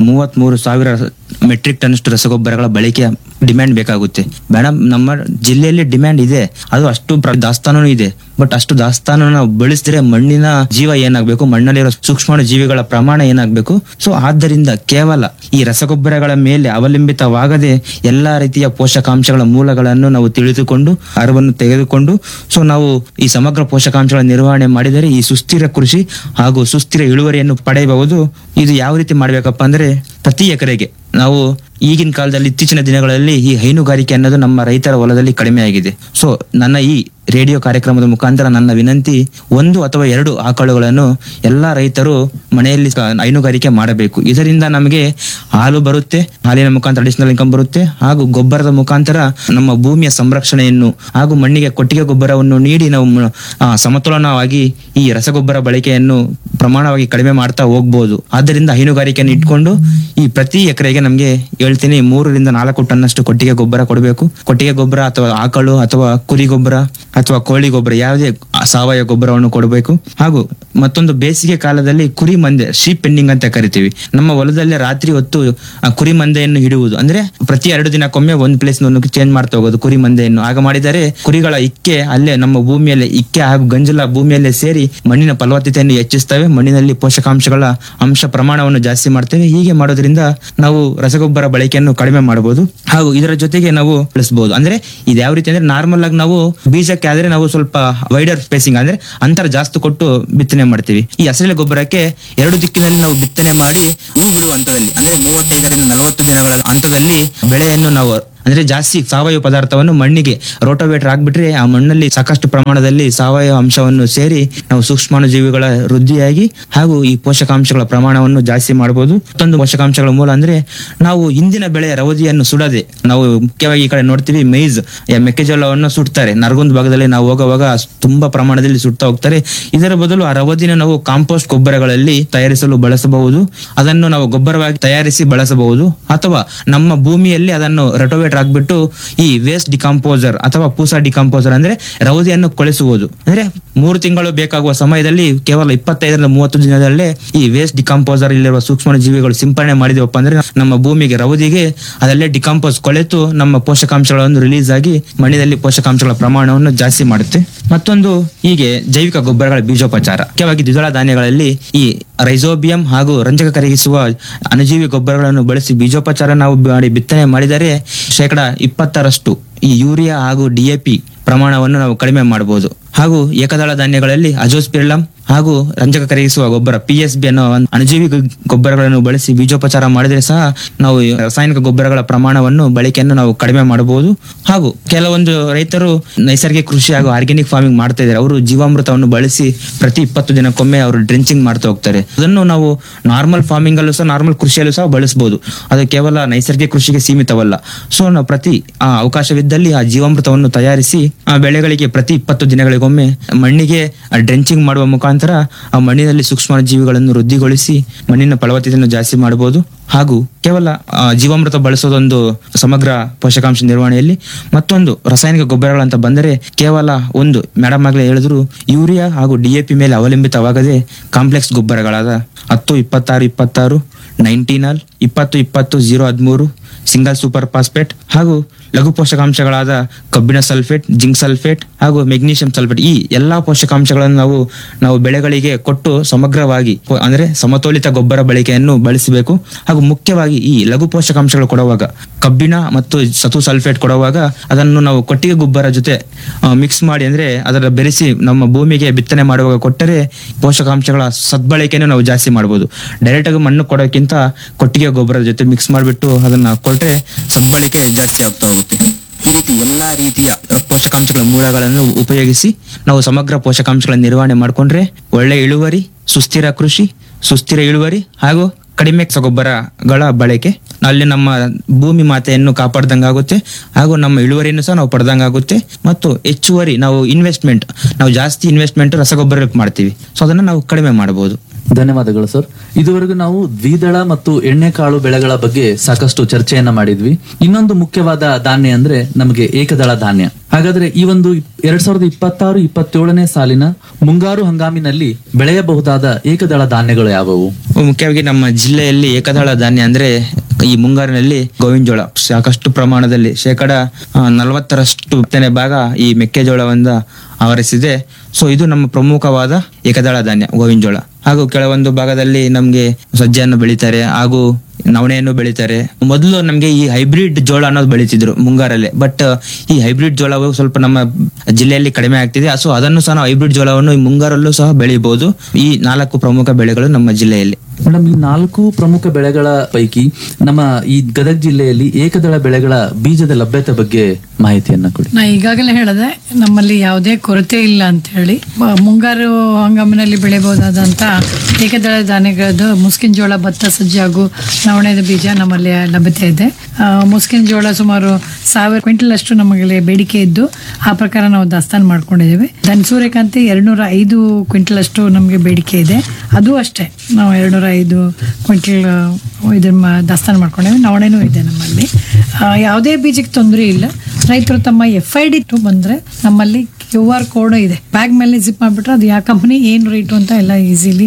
33,000 ಮೆಟ್ರಿಕ್ ಟನ್ ಅಷ್ಟು ರಸಗೊಬ್ಬರಗಳ ಬಳಕೆಯ ಡಿಮ್ಯಾಂಡ್ ಬೇಕಾಗುತ್ತೆ. ಮೇಡಮ್ ನಮ್ಮ ಜಿಲ್ಲೆಯಲ್ಲಿ ಡಿಮ್ಯಾಂಡ್ ಇದೆ, ಅದು ಅಷ್ಟು ದಾಸ್ತಾನು ಇದೆ. ಬಟ್ ಅಷ್ಟು ದಾಸ್ತಾನು ನಾವು ಬೆಳೆಸಿದ್ರೆ ಮಣ್ಣಿನ ಜೀವ ಏನಾಗ್ಬೇಕು, ಮಣ್ಣಲ್ಲಿರೋ ಸೂಕ್ಷ್ಮಾಣು ಜೀವಿಗಳ ಪ್ರಮಾಣ ಏನಾಗ್ಬೇಕು. ಸೊ ಆದ್ದರಿಂದ ಕೇವಲ ಈ ರಸಗೊಬ್ಬರಗಳ ಮೇಲೆ ಅವಲಂಬಿತವಾಗದೆ ಎಲ್ಲಾ ರೀತಿಯ ಪೋಷಕಾಂಶಗಳ ಮೂಲಗಳನ್ನು ನಾವು ತಿಳಿದುಕೊಂಡು ಅರಿವನ್ನು ತೆಗೆದುಕೊಂಡು ಸೊ ನಾವು ಈ ಸಮಗ್ರ ಪೋಷಕಾಂಶಗಳ ನಿರ್ವಹಣೆ ಮಾಡಿದರೆ ಈ ಸುಸ್ಥಿರ ಕೃಷಿ ಹಾಗೂ ಸುಸ್ಥಿರ ಇಳುವರಿಯನ್ನು ಪಡೆಯಬಹುದು. ಇದು ಯಾವ ರೀತಿ ಮಾಡ್ಬೇಕಪ್ಪ ಅಂದ್ರೆ, ಪ್ರತಿ ಎಕರೆಗೆ ನಾವು ಈಗಿನ ಕಾಲದಲ್ಲಿ ಇತ್ತೀಚಿನ ದಿನಗಳಲ್ಲಿ ಈ ಹೈನುಗಾರಿಕೆ ಅನ್ನೋದು ನಮ್ಮ ರೈತರ ಹೊಲದಲ್ಲಿ ಕಡಿಮೆ ಆಗಿದೆ. ಸೊ ನನ್ನ ಈ ರೇಡಿಯೋ ಕಾರ್ಯಕ್ರಮದ ಮುಖಾಂತರ ನನ್ನ ವಿನಂತಿ, 1 ಅಥವಾ 2 ಆಕಳುಗಳನ್ನು ಎಲ್ಲಾ ರೈತರು ಮನೆಯಲ್ಲಿ ಹೈನುಗಾರಿಕೆ ಮಾಡಬೇಕು. ಇದರಿಂದ ನಮಗೆ ಹಾಲು ಬರುತ್ತೆ, ಹಾಲಿನ ಮುಖಾಂತರ ಅಡಿಷನಲ್ ಇನ್ಕಮ್ ಬರುತ್ತೆ, ಹಾಗೂ ಗೊಬ್ಬರದ ಮುಖಾಂತರ ನಮ್ಮ ಭೂಮಿಯ ಸಂರಕ್ಷಣೆಯನ್ನು ಹಾಗೂ ಮಣ್ಣಿಗೆ ಕೊಟ್ಟಿಗೆ ಗೊಬ್ಬರವನ್ನು ನೀಡಿ ನಾವು ಸಮತೋಲನವಾಗಿ ಈ ರಸಗೊಬ್ಬರ ಬಳಕೆಯನ್ನು ಪ್ರಮಾಣವಾಗಿ ಕಡಿಮೆ ಮಾಡ್ತಾ ಹೋಗ್ಬೋದು. ಆದ್ದರಿಂದ ಹೈನುಗಾರಿಕೆಯನ್ನು ಇಟ್ಕೊಂಡು ಈ ಪ್ರತಿ ಎಕರೆಗೆ ನಮ್ಗೆ ಹೇಳ್ತೀನಿ 3-4 ಟನ್ನಷ್ಟು ಕೊಟ್ಟಿಗೆ ಗೊಬ್ಬರ ಕೊಡಬೇಕು. ಕೊಟ್ಟಿಗೆ ಗೊಬ್ಬರ ಅಥವಾ ಆಕಳು ಅಥವಾ ಕುರಿ ಗೊಬ್ಬರ ಅಥವಾ ಕೋಳಿ ಗೊಬ್ಬರ ಯಾವುದೇ ಸಾವಯವ ಗೊಬ್ಬರವನ್ನು ಕೊಡಬೇಕು. ಹಾಗೂ ಮತ್ತೊಂದು ಬೇಸಿಗೆ ಕಾಲದಲ್ಲಿ ಕುರಿ ಮಂದೆ, ಶೀಪ್ ಪೆಂಡಿಂಗ್ ಅಂತ ಕರಿತೀವಿ, ನಮ್ಮ ಹೊಲದಲ್ಲಿ ರಾತ್ರಿ ಹೊತ್ತು ಕುರಿ ಮಂದೆಯನ್ನು ಹಿಡುವುದು. ಅಂದ್ರೆ ಪ್ರತಿ 2 ದಿನಕ್ಕೊಮ್ಮೆ ಒಂದು ಪ್ಲೇಸ್ ಚೇಂಜ್ ಮಾಡ್ತಾ ಹೋಗೋದು ಕುರಿ ಮಂದೆಯನ್ನು. ಆಗ ಮಾಡಿದರೆ ಕುರಿಗಳ ಇಕ್ಕೆ ಅಲ್ಲೇ ನಮ್ಮ ಭೂಮಿಯಲ್ಲಿ ಇಕ್ಕೆ ಹಾಗೂ ಗಂಜಲ ಭೂಮಿಯಲ್ಲೇ ಸೇರಿ ಮಣ್ಣಿನ ಫಲವತ್ತತೆಯನ್ನು ಹೆಚ್ಚಿಸ್ತವೆ, ಮಣ್ಣಿನಲ್ಲಿ ಪೋಷಕಾಂಶಗಳ ಅಂಶ ಪ್ರಮಾಣವನ್ನು ಜಾಸ್ತಿ ಮಾಡ್ತೇವೆ. ಹೀಗೆ ಮಾಡೋದ್ರಿಂದ ನಾವು ರಸಗೊಬ್ಬರ ಬಳಕೆಯನ್ನು ಕಡಿಮೆ ಮಾಡಬಹುದು ಹಾಗೂ ಇದರ ಜೊತೆಗೆ ನಾವು ಬೆಳೆಸಬಹುದು. ಅಂದ್ರೆ ಇದು ಯಾವ ರೀತಿ ಅಂದ್ರೆ, ನಾರ್ಮಲ್ ಆಗಿ ನಾವು ಬೀಜಕ್ಕೆ ಆದ್ರೆ ನಾವು ಸ್ವಲ್ಪ ವೈಡರ್ ಸ್ಪೇಸಿಂಗ್ ಅಂದ್ರೆ ಅಂತರ ಜಾಸ್ತಿ ಕೊಟ್ಟು ಬಿತ್ತನೆ ಮಾಡ್ತೀವಿ. ಈ ಹಸಿರೆಲೆ ಗೊಬ್ಬರಕ್ಕೆ 2 ದಿಕ್ಕಿನಲ್ಲಿ ನಾವು ಬಿತ್ತನೆ ಮಾಡಿ ಹೂ ಬಿಡುವ ಹಂತದಲ್ಲಿ ಅಂದ್ರೆ 35ರಿಂದ 40 ದಿನಗಳ ಹಂತದಲ್ಲಿ ಬೆಳೆಯನ್ನು ನಾವು ಅಂದ್ರೆ ಜಾಸ್ತಿ ಸಾವಯವ ಪದಾರ್ಥವನ್ನು ಮಣ್ಣಿಗೆ ರೋಟೋವೇಟರ್ ಹಾಕ್ಬಿಟ್ರೆ ಆ ಮಣ್ಣಲ್ಲಿ ಸಾಕಷ್ಟು ಪ್ರಮಾಣದಲ್ಲಿ ಸಾವಯವ ಅಂಶವನ್ನು ಸೇರಿ ನಾವು ಸೂಕ್ಷ್ಮಾಣುಜೀವಿಗಳ ವೃದ್ಧಿಯಾಗಿ ಹಾಗೂ ಈ ಪೋಷಕಾಂಶಗಳ ಪ್ರಮಾಣವನ್ನು ಜಾಸ್ತಿ ಮಾಡಬಹುದು. ಮತ್ತೊಂದು ಪೋಷಕಾಂಶಗಳ ಮೂಲ ಅಂದ್ರೆ ನಾವು ಹಿಂದಿನ ಬೆಳೆಯ ರವದಿಯನ್ನು ಸುಡದೆ, ನಾವು ಮುಖ್ಯವಾಗಿ ಈ ಕಡೆ ನೋಡ್ತೀವಿ ಮೈಜ್ ಮೆಕ್ಕೆಜೋಳವನ್ನು ಸುಡ್ತಾರೆ, ನರಗುಂದ ಭಾಗದಲ್ಲಿ ನಾವು ಹೋಗುವಾಗ ತುಂಬಾ ಪ್ರಮಾಣದಲ್ಲಿ ಸುಡ್ತಾ ಹೋಗ್ತಾರೆ. ಇದರ ಬದಲು ಆ ರವದಿನ ನಾವು ಕಾಂಪೋಸ್ಟ್ ಗೊಬ್ಬರಗಳಲ್ಲಿ ತಯಾರಿಸಲು ಬಳಸಬಹುದು. ಅದನ್ನು ನಾವು ಗೊಬ್ಬರವಾಗಿ ತಯಾರಿಸಿ ಬಳಸಬಹುದು, ಅಥವಾ ನಮ್ಮ ಭೂಮಿಯಲ್ಲಿ ಅದನ್ನು ರೋಟೋವೇಟರ್ ಹಾಕ್ಬಿಟ್ಟು ಈ ವೇಸ್ಟ್ ಡಿಕಂಪೋಸರ್ ಅಥವಾ ಪೂಸಾ ಡಿಕಂಪೋಸರ್ ಅಂದ್ರೆ ರವದಿಯನ್ನು ಕೊಳೆಸುವುದು. ಅಂದ್ರೆ 3 ತಿಂಗಳು ಬೇಕಾಗುವ ಸಮಯದಲ್ಲಿ ಕೇವಲ 25ರಿಂದ 30 ದಿನದಲ್ಲೇ ಈ ವೇಸ್ಟ್ ಡಿಕಂಪೋಸರ್ ಇಲ್ಲಿರುವ ಸೂಕ್ಷ್ಮ ಜೀವಿಗಳು ಸಿಂಪರಣೆ ಮಾಡಿದವಪ್ಪ ಅಂದ್ರೆ ನಮ್ಮ ಭೂಮಿಗೆ ರವದಿಗೆ ಅದಲ್ಲೇ ಡಿಕಂಪೋಸ್ ಕೊಳೆತು ನಮ್ಮ ಪೋಷಕಾಂಶಗಳನ್ನು ರಿಲೀಸ್ ಆಗಿ ಮಣ್ಣಿನಲ್ಲಿ ಪೋಷಕಾಂಶಗಳ ಪ್ರಮಾಣವನ್ನು ಜಾಸ್ತಿ ಮಾಡುತ್ತೆ. ಮತ್ತೊಂದು ಹೀಗೆ ಜೈವಿಕ ಗೊಬ್ಬರಗಳ ಬೀಜೋಪಚಾರ, ಮುಖ್ಯವಾಗಿ ದ್ವಿದಳ ಧಾನ್ಯಗಳಲ್ಲಿ ಈ ರೈಸೋಬಿಯಂ ಹಾಗೂ ರಂಜಕ ಕರಗಿಸುವ ಅಣುಜೀವಿ ಗೊಬ್ಬರಗಳನ್ನು ಬಳಸಿ ಬೀಜೋಪಚಾರ ನಾವು ಮಾಡಿ ಬಿತ್ತನೆ ಮಾಡಿದರೆ 20% ಈ ಯೂರಿಯಾ ಹಾಗೂ DAP ಪ್ರಮಾಣವನ್ನು ನಾವು ಕಡಿಮೆ ಮಾಡಬಹುದು. ಹಾಗೂ ಏಕದಳ ಧಾನ್ಯಗಳಲ್ಲಿ ಅಜೋಸ್ಪಿರಿಲಂ ಹಾಗೂ ರಂಜಕ ಕರಗಿಸುವ ಗೊಬ್ಬರ PSB ಅನ್ನೋ ಅಣುಜೀವಿ ಗೊಬ್ಬರಗಳನ್ನು ಬಳಸಿ ಬೀಜೋಪಚಾರ ಮಾಡಿದರೆ ಸಹ ನಾವು ರಾಸಾಯನಿಕ ಗೊಬ್ಬರಗಳ ಪ್ರಮಾಣವನ್ನು ಬಳಕೆಯನ್ನು ನಾವು ಕಡಿಮೆ ಮಾಡಬಹುದು. ಹಾಗೂ ಕೆಲವೊಂದು ರೈತರು ನೈಸರ್ಗಿಕ ಕೃಷಿ ಹಾಗೂ ಆರ್ಗ್ಯಾನಿಕ್ ಫಾರ್ಮಿಂಗ್ ಮಾಡ್ತಾ ಇದ್ದಾರೆ. ಅವರು ಜೀವಾಮೃತವನ್ನು ಬಳಸಿ ಪ್ರತಿ 20 ದಿನಕ್ಕೊಮ್ಮೆ ಅವರು ಡ್ರೆಂಚಿಂಗ್ ಮಾಡ್ತಾ ಹೋಗ್ತಾರೆ. ಅದನ್ನು ನಾವು ನಾರ್ಮಲ್ ಫಾರ್ಮಿಂಗ್ ಅಲ್ಲೂ ಸಹ, ನಾರ್ಮಲ್ ಕೃಷಿಯಲ್ಲೂ ಸಹ ಬಳಸಬಹುದು. ಅದು ಕೇವಲ ನೈಸರ್ಗಿಕ ಕೃಷಿಗೆ ಸೀಮಿತವಲ್ಲ. ಸೊ ನಾವು ಪ್ರತಿ ಅವಕಾಶವಿದ್ದಲ್ಲಿ ಆ ಜೀವಾಮೃತವನ್ನು ತಯಾರಿಸಿ ಆ ಬೆಳೆಗಳಿಗೆ ಪ್ರತಿ 20 ದಿನಗಳಿಗೊಮ್ಮೆ ಮಣ್ಣಿಗೆ ಡ್ರೆಂಚಿಂಗ್ ಮಾಡುವ ಮುಖಾಂತರ ಆ ಮಣ್ಣಿನಲ್ಲಿ ಸೂಕ್ಷ್ಮ ಜೀವಿಗಳನ್ನು ವೃದ್ಧಿಗೊಳಿಸಿ ಮಣ್ಣಿನ ಫಲವತ್ತತೆಯನ್ನು ಜಾಸ್ತಿ ಮಾಡಬಹುದು. ಹಾಗೂ ಕೇವಲ ಜೀವಾಮೃತ ಬಳಸೋದೊಂದು ಸಮಗ್ರ ಪೋಷಕಾಂಶ ನಿರ್ವಹಣೆಯಲ್ಲಿ. ಮತ್ತೊಂದು ರಾಸಾಯನಿಕ ಗೊಬ್ಬರಗಳಂತ ಬಂದರೆ ಕೇವಲ ಒಂದು ಮೇಡಮ್ ಆಗ್ಲೇ ಹೇಳಿದ್ರು, ಯೂರಿಯಾ ಹಾಗೂ DAP ಮೇಲೆ ಅವಲಂಬಿತವಾಗದೆ ಕಾಂಪ್ಲೆಕ್ಸ್ ಗೊಬ್ಬರಗಳಾದ 10, 26, 22, 19, 20, 20, 0, 13, ಸಿಂಗಲ್ ಸೂಪರ್ ಫಾಸ್ಫೇಟ್ ಹಾಗೂ ಲಘು ಪೋಷಕಾಂಶಗಳಾದ ಕಬ್ಬಿಣ ಸಲ್ಫೇಟ್, ಜಿಂಕ್ ಸಲ್ಫೇಟ್ ಹಾಗೂ ಮೆಗ್ನೀಷಿಯಂ ಸಲ್ಫೇಟ್, ಈ ಎಲ್ಲಾ ಪೋಷಕಾಂಶಗಳನ್ನು ನಾವು ಬೆಳೆಗಳಿಗೆ ಕೊಟ್ಟು ಸಮಗ್ರವಾಗಿ ಅಂದ್ರೆ ಸಮತೋಲಿತ ಗೊಬ್ಬರ ಬಳಕೆಯನ್ನು ಬಳಸಬೇಕು. ಹಾಗೂ ಮುಖ್ಯವಾಗಿ ಈ ಲಘು ಪೋಷಕಾಂಶಗಳು ಕೊಡುವಾಗ ಕಬ್ಬಿಣ ಮತ್ತು ಸತು ಸಲ್ಫೇಟ್ ಕೊಡುವಾಗ ಅದನ್ನು ನಾವು ಕೊಟ್ಟಿಗೆ ಗೊಬ್ಬರ ಜೊತೆ ಮಿಕ್ಸ್ ಮಾಡಿ ಅಂದ್ರೆ ಅದರ ಬೆರೆಸಿ ನಮ್ಮ ಭೂಮಿಗೆ ಬಿತ್ತನೆ ಮಾಡುವಾಗ ಕೊಟ್ಟರೆ ಪೋಷಕಾಂಶಗಳ ಸದ್ಬಳಕೆಯನ್ನು ನಾವು ಜಾಸ್ತಿ ಮಾಡಬಹುದು. ಡೈರೆಕ್ಟ್ ಆಗಿ ಮಣ್ಣು ಕೊಡೋಕ್ಕಿಂತ ಕೊಟ್ಟಿಗೆ ಗೊಬ್ಬರದ ಜೊತೆ ಮಿಕ್ಸ್ ಮಾಡಿಬಿಟ್ಟು ಅದನ್ನ ಕೊಟ್ಟರೆ ಸದ್ಬಳಕೆ ಜಾಸ್ತಿ ಆಗ್ತಾ ಹೋಗುತ್ತೆ. ಈ ರೀತಿ ಎಲ್ಲಾ ರೀತಿಯ ಪೋಷಕಾಂಶಗಳ ಮೂಲಗಳನ್ನು ಉಪಯೋಗಿಸಿ ನಾವು ಸಮಗ್ರ ಪೋಷಕಾಂಶಗಳ ನಿರ್ವಹಣೆ ಮಾಡಿಕೊಂಡ್ರೆ ಒಳ್ಳೆ ಇಳುವರಿ, ಸುಸ್ಥಿರ ಕೃಷಿ, ಸುಸ್ಥಿರ ಇಳುವರಿ ಹಾಗೂ ಕಡಿಮೆ ರಸಗೊಬ್ಬರಗಳ ಬಳಕೆ, ಅಲ್ಲಿ ನಮ್ಮ ಭೂಮಿ ಮಾತೆಯನ್ನು ಕಾಪಾಡ್ದಂಗಾಗುತ್ತೆ ಹಾಗೂ ನಮ್ಮ ಇಳುವರಿಯನ್ನು ಸಹ ನಾವು ಪಡೆದಂಗಾಗುತ್ತೆ. ಮತ್ತು ಹೆಚ್ಚುವರಿ ನಾವು ಜಾಸ್ತಿ ಇನ್ವೆಸ್ಟ್ಮೆಂಟ್ ರಸಗೊಬ್ಬರಕ್ಕೆ ಮಾಡ್ತೀವಿ. ಸೊ ಅದನ್ನ ನಾವು ಕಡಿಮೆ ಮಾಡಬಹುದು. ಧನ್ಯವಾದಗಳು ಸರ್. ಇದುವರೆಗೂ ನಾವು ದ್ವಿದಳ ಮತ್ತು ಎಣ್ಣೆಕಾಳು ಬೆಳೆಗಳ ಬಗ್ಗೆ ಸಾಕಷ್ಟು ಚರ್ಚೆಯನ್ನ ಮಾಡಿದ್ವಿ. ಇನ್ನೊಂದು ಮುಖ್ಯವಾದ ಧಾನ್ಯ ಅಂದ್ರೆ ನಮಗೆ ಏಕದಳ ಧಾನ್ಯ. ಹಾಗಾದ್ರೆ ಈ ಒಂದು 2026-27ನೇ ಸಾಲಿನ ಮುಂಗಾರು ಹಂಗಾಮಿನಲ್ಲಿ ಬೆಳೆಯಬಹುದಾದ ಏಕದಳ ಧಾನ್ಯಗಳು ಯಾವುವು? ಮುಖ್ಯವಾಗಿ ನಮ್ಮ ಜಿಲ್ಲೆಯಲ್ಲಿ ಏಕದಳ ಧಾನ್ಯ ಅಂದ್ರೆ ಈ ಮುಂಗಾರಿನಲ್ಲಿ ಗೋವಿನ ಜೋಳ ಸಾಕಷ್ಟು ಪ್ರಮಾಣದಲ್ಲಿ 40% ಬಿತ್ತನೆ ಭಾಗ ಈ ಮೆಕ್ಕೆಜೋಳದಿಂದ ಆವರಿಸಿದೆ. ಸೊ ಇದು ನಮ್ಮ ಪ್ರಮುಖವಾದ ಏಕದಳ ಧಾನ್ಯ ಗೋವಿನ ಜೋಳ. ಹಾಗೂ ಕೆಲವೊಂದು ಭಾಗದಲ್ಲಿ ನಮ್ಗೆ ಸಜ್ಜೆಯನ್ನು ಬೆಳಿತಾರೆ ಹಾಗೂ ನವಣೆಯನ್ನು ಬೆಳಿತಾರೆ. ಮೊದಲು ನಮ್ಗೆ ಈ ಹೈಬ್ರಿಡ್ ಜೋಳ ಅನ್ನೋದು ಬೆಳಿತಿದ್ರು ಮುಂಗಾರಲ್ಲೇ. ಬಟ್ ಈ ಹೈಬ್ರಿಡ್ ಜೋಳವು ಸ್ವಲ್ಪ ನಮ್ಮ ಜಿಲ್ಲೆಯಲ್ಲಿ ಕಡಿಮೆ ಆಗ್ತಿದೆ. ಸೊ ಅದನ್ನು ಸಹ ನಾವು ಹೈಬ್ರಿಡ್ ಜೋಳವನ್ನು ಈ ಮುಂಗಾರಲ್ಲೂ ಸಹ ಬೆಳಿಬಹುದು. ಈ 4 ಪ್ರಮುಖ ಬೆಳೆಗಳು ನಮ್ಮ ಜಿಲ್ಲೆಯಲ್ಲಿ. ಮೇಡಮ್, ಈ 4 ಪ್ರಮುಖ ಬೆಳೆಗಳ ಪೈಕಿ ನಮ್ಮ ಈ ಗದಗ ಜಿಲ್ಲೆಯಲ್ಲಿ ಏಕದಳ ಬೆಳೆಗಳ ಬೀಜದ ಲಭ್ಯತೆ ಬಗ್ಗೆ ಮಾಹಿತಿಯನ್ನ ಕೊಡಿ. ನಾ ಈಗಾಗಲೇ ಹೇಳಿದೆ, ನಮ್ಮಲ್ಲಿ ಯಾವುದೇ ಕೊರತೆ ಇಲ್ಲ ಅಂತ ಹೇಳಿ. ಮುಂಗಾರು ಹಂಗಾಮಿನಲ್ಲಿ ಬೆಳೆಯಬಹುದಾದಂತ ಏಕದಳ ಧಾನ್ಯಗಳದ್ದು ಮುಸ್ಕಿನ ಜೋಳ, ಭತ್ತ, ಸಜ್ಜೆ ಹಾಗೂ ನವಣೆದ ಬೀಜ ನಮ್ಮಲ್ಲಿ ಲಭ್ಯತೆ ಇದೆ. ಮುಸ್ಕಿನ ಜೋಳ ಸುಮಾರು 1000 ಕ್ವಿಂಟಲ್ ಅಷ್ಟು ನಮಗೆ ಬೇಡಿಕೆ ಇದ್ದು ಆ ಪ್ರಕಾರ ನಾವು ದಾಸ್ತಾನು ಮಾಡ್ಕೊಂಡಿದ್ದೇವೆ. ಸೂರ್ಯಕಾಂತಿ 205 ಕ್ವಿಂಟಲ್ ಅಷ್ಟು ನಮಗೆ ಬೇಡಿಕೆ ಇದೆ. ಅದು ಅಷ್ಟೇ, ನಾವು 205 ಕ್ವಿಂಟಲ್ ಇದನ್ನ ದಾಸ್ತಾನು ಮಾಡ್ಕೊಂಡೇವೆ. ನವಣೆನೂ ಇದೆ ನಮ್ಮಲ್ಲಿ. ಯಾವುದೇ ಬೀಜಕ್ಕೆ ತೊಂದರೆ ಇಲ್ಲ. ರೈತರು ತಮ್ಮ FID ಬಂದ್ರೆ ನಮ್ಮಲ್ಲಿ QR ಕೋಡ್ ಇದೆ. ಬ್ಯಾಗ್ ಮೇಲೆ ಜಿಪ್ ಮಾಡ್ಬಿಟ್ರೆ ಅದು ಯಾವ ಕಂಪನಿ ಏನು ರೇಟು ಅಂತ ಎಲ್ಲ ಈಸಿಲಿ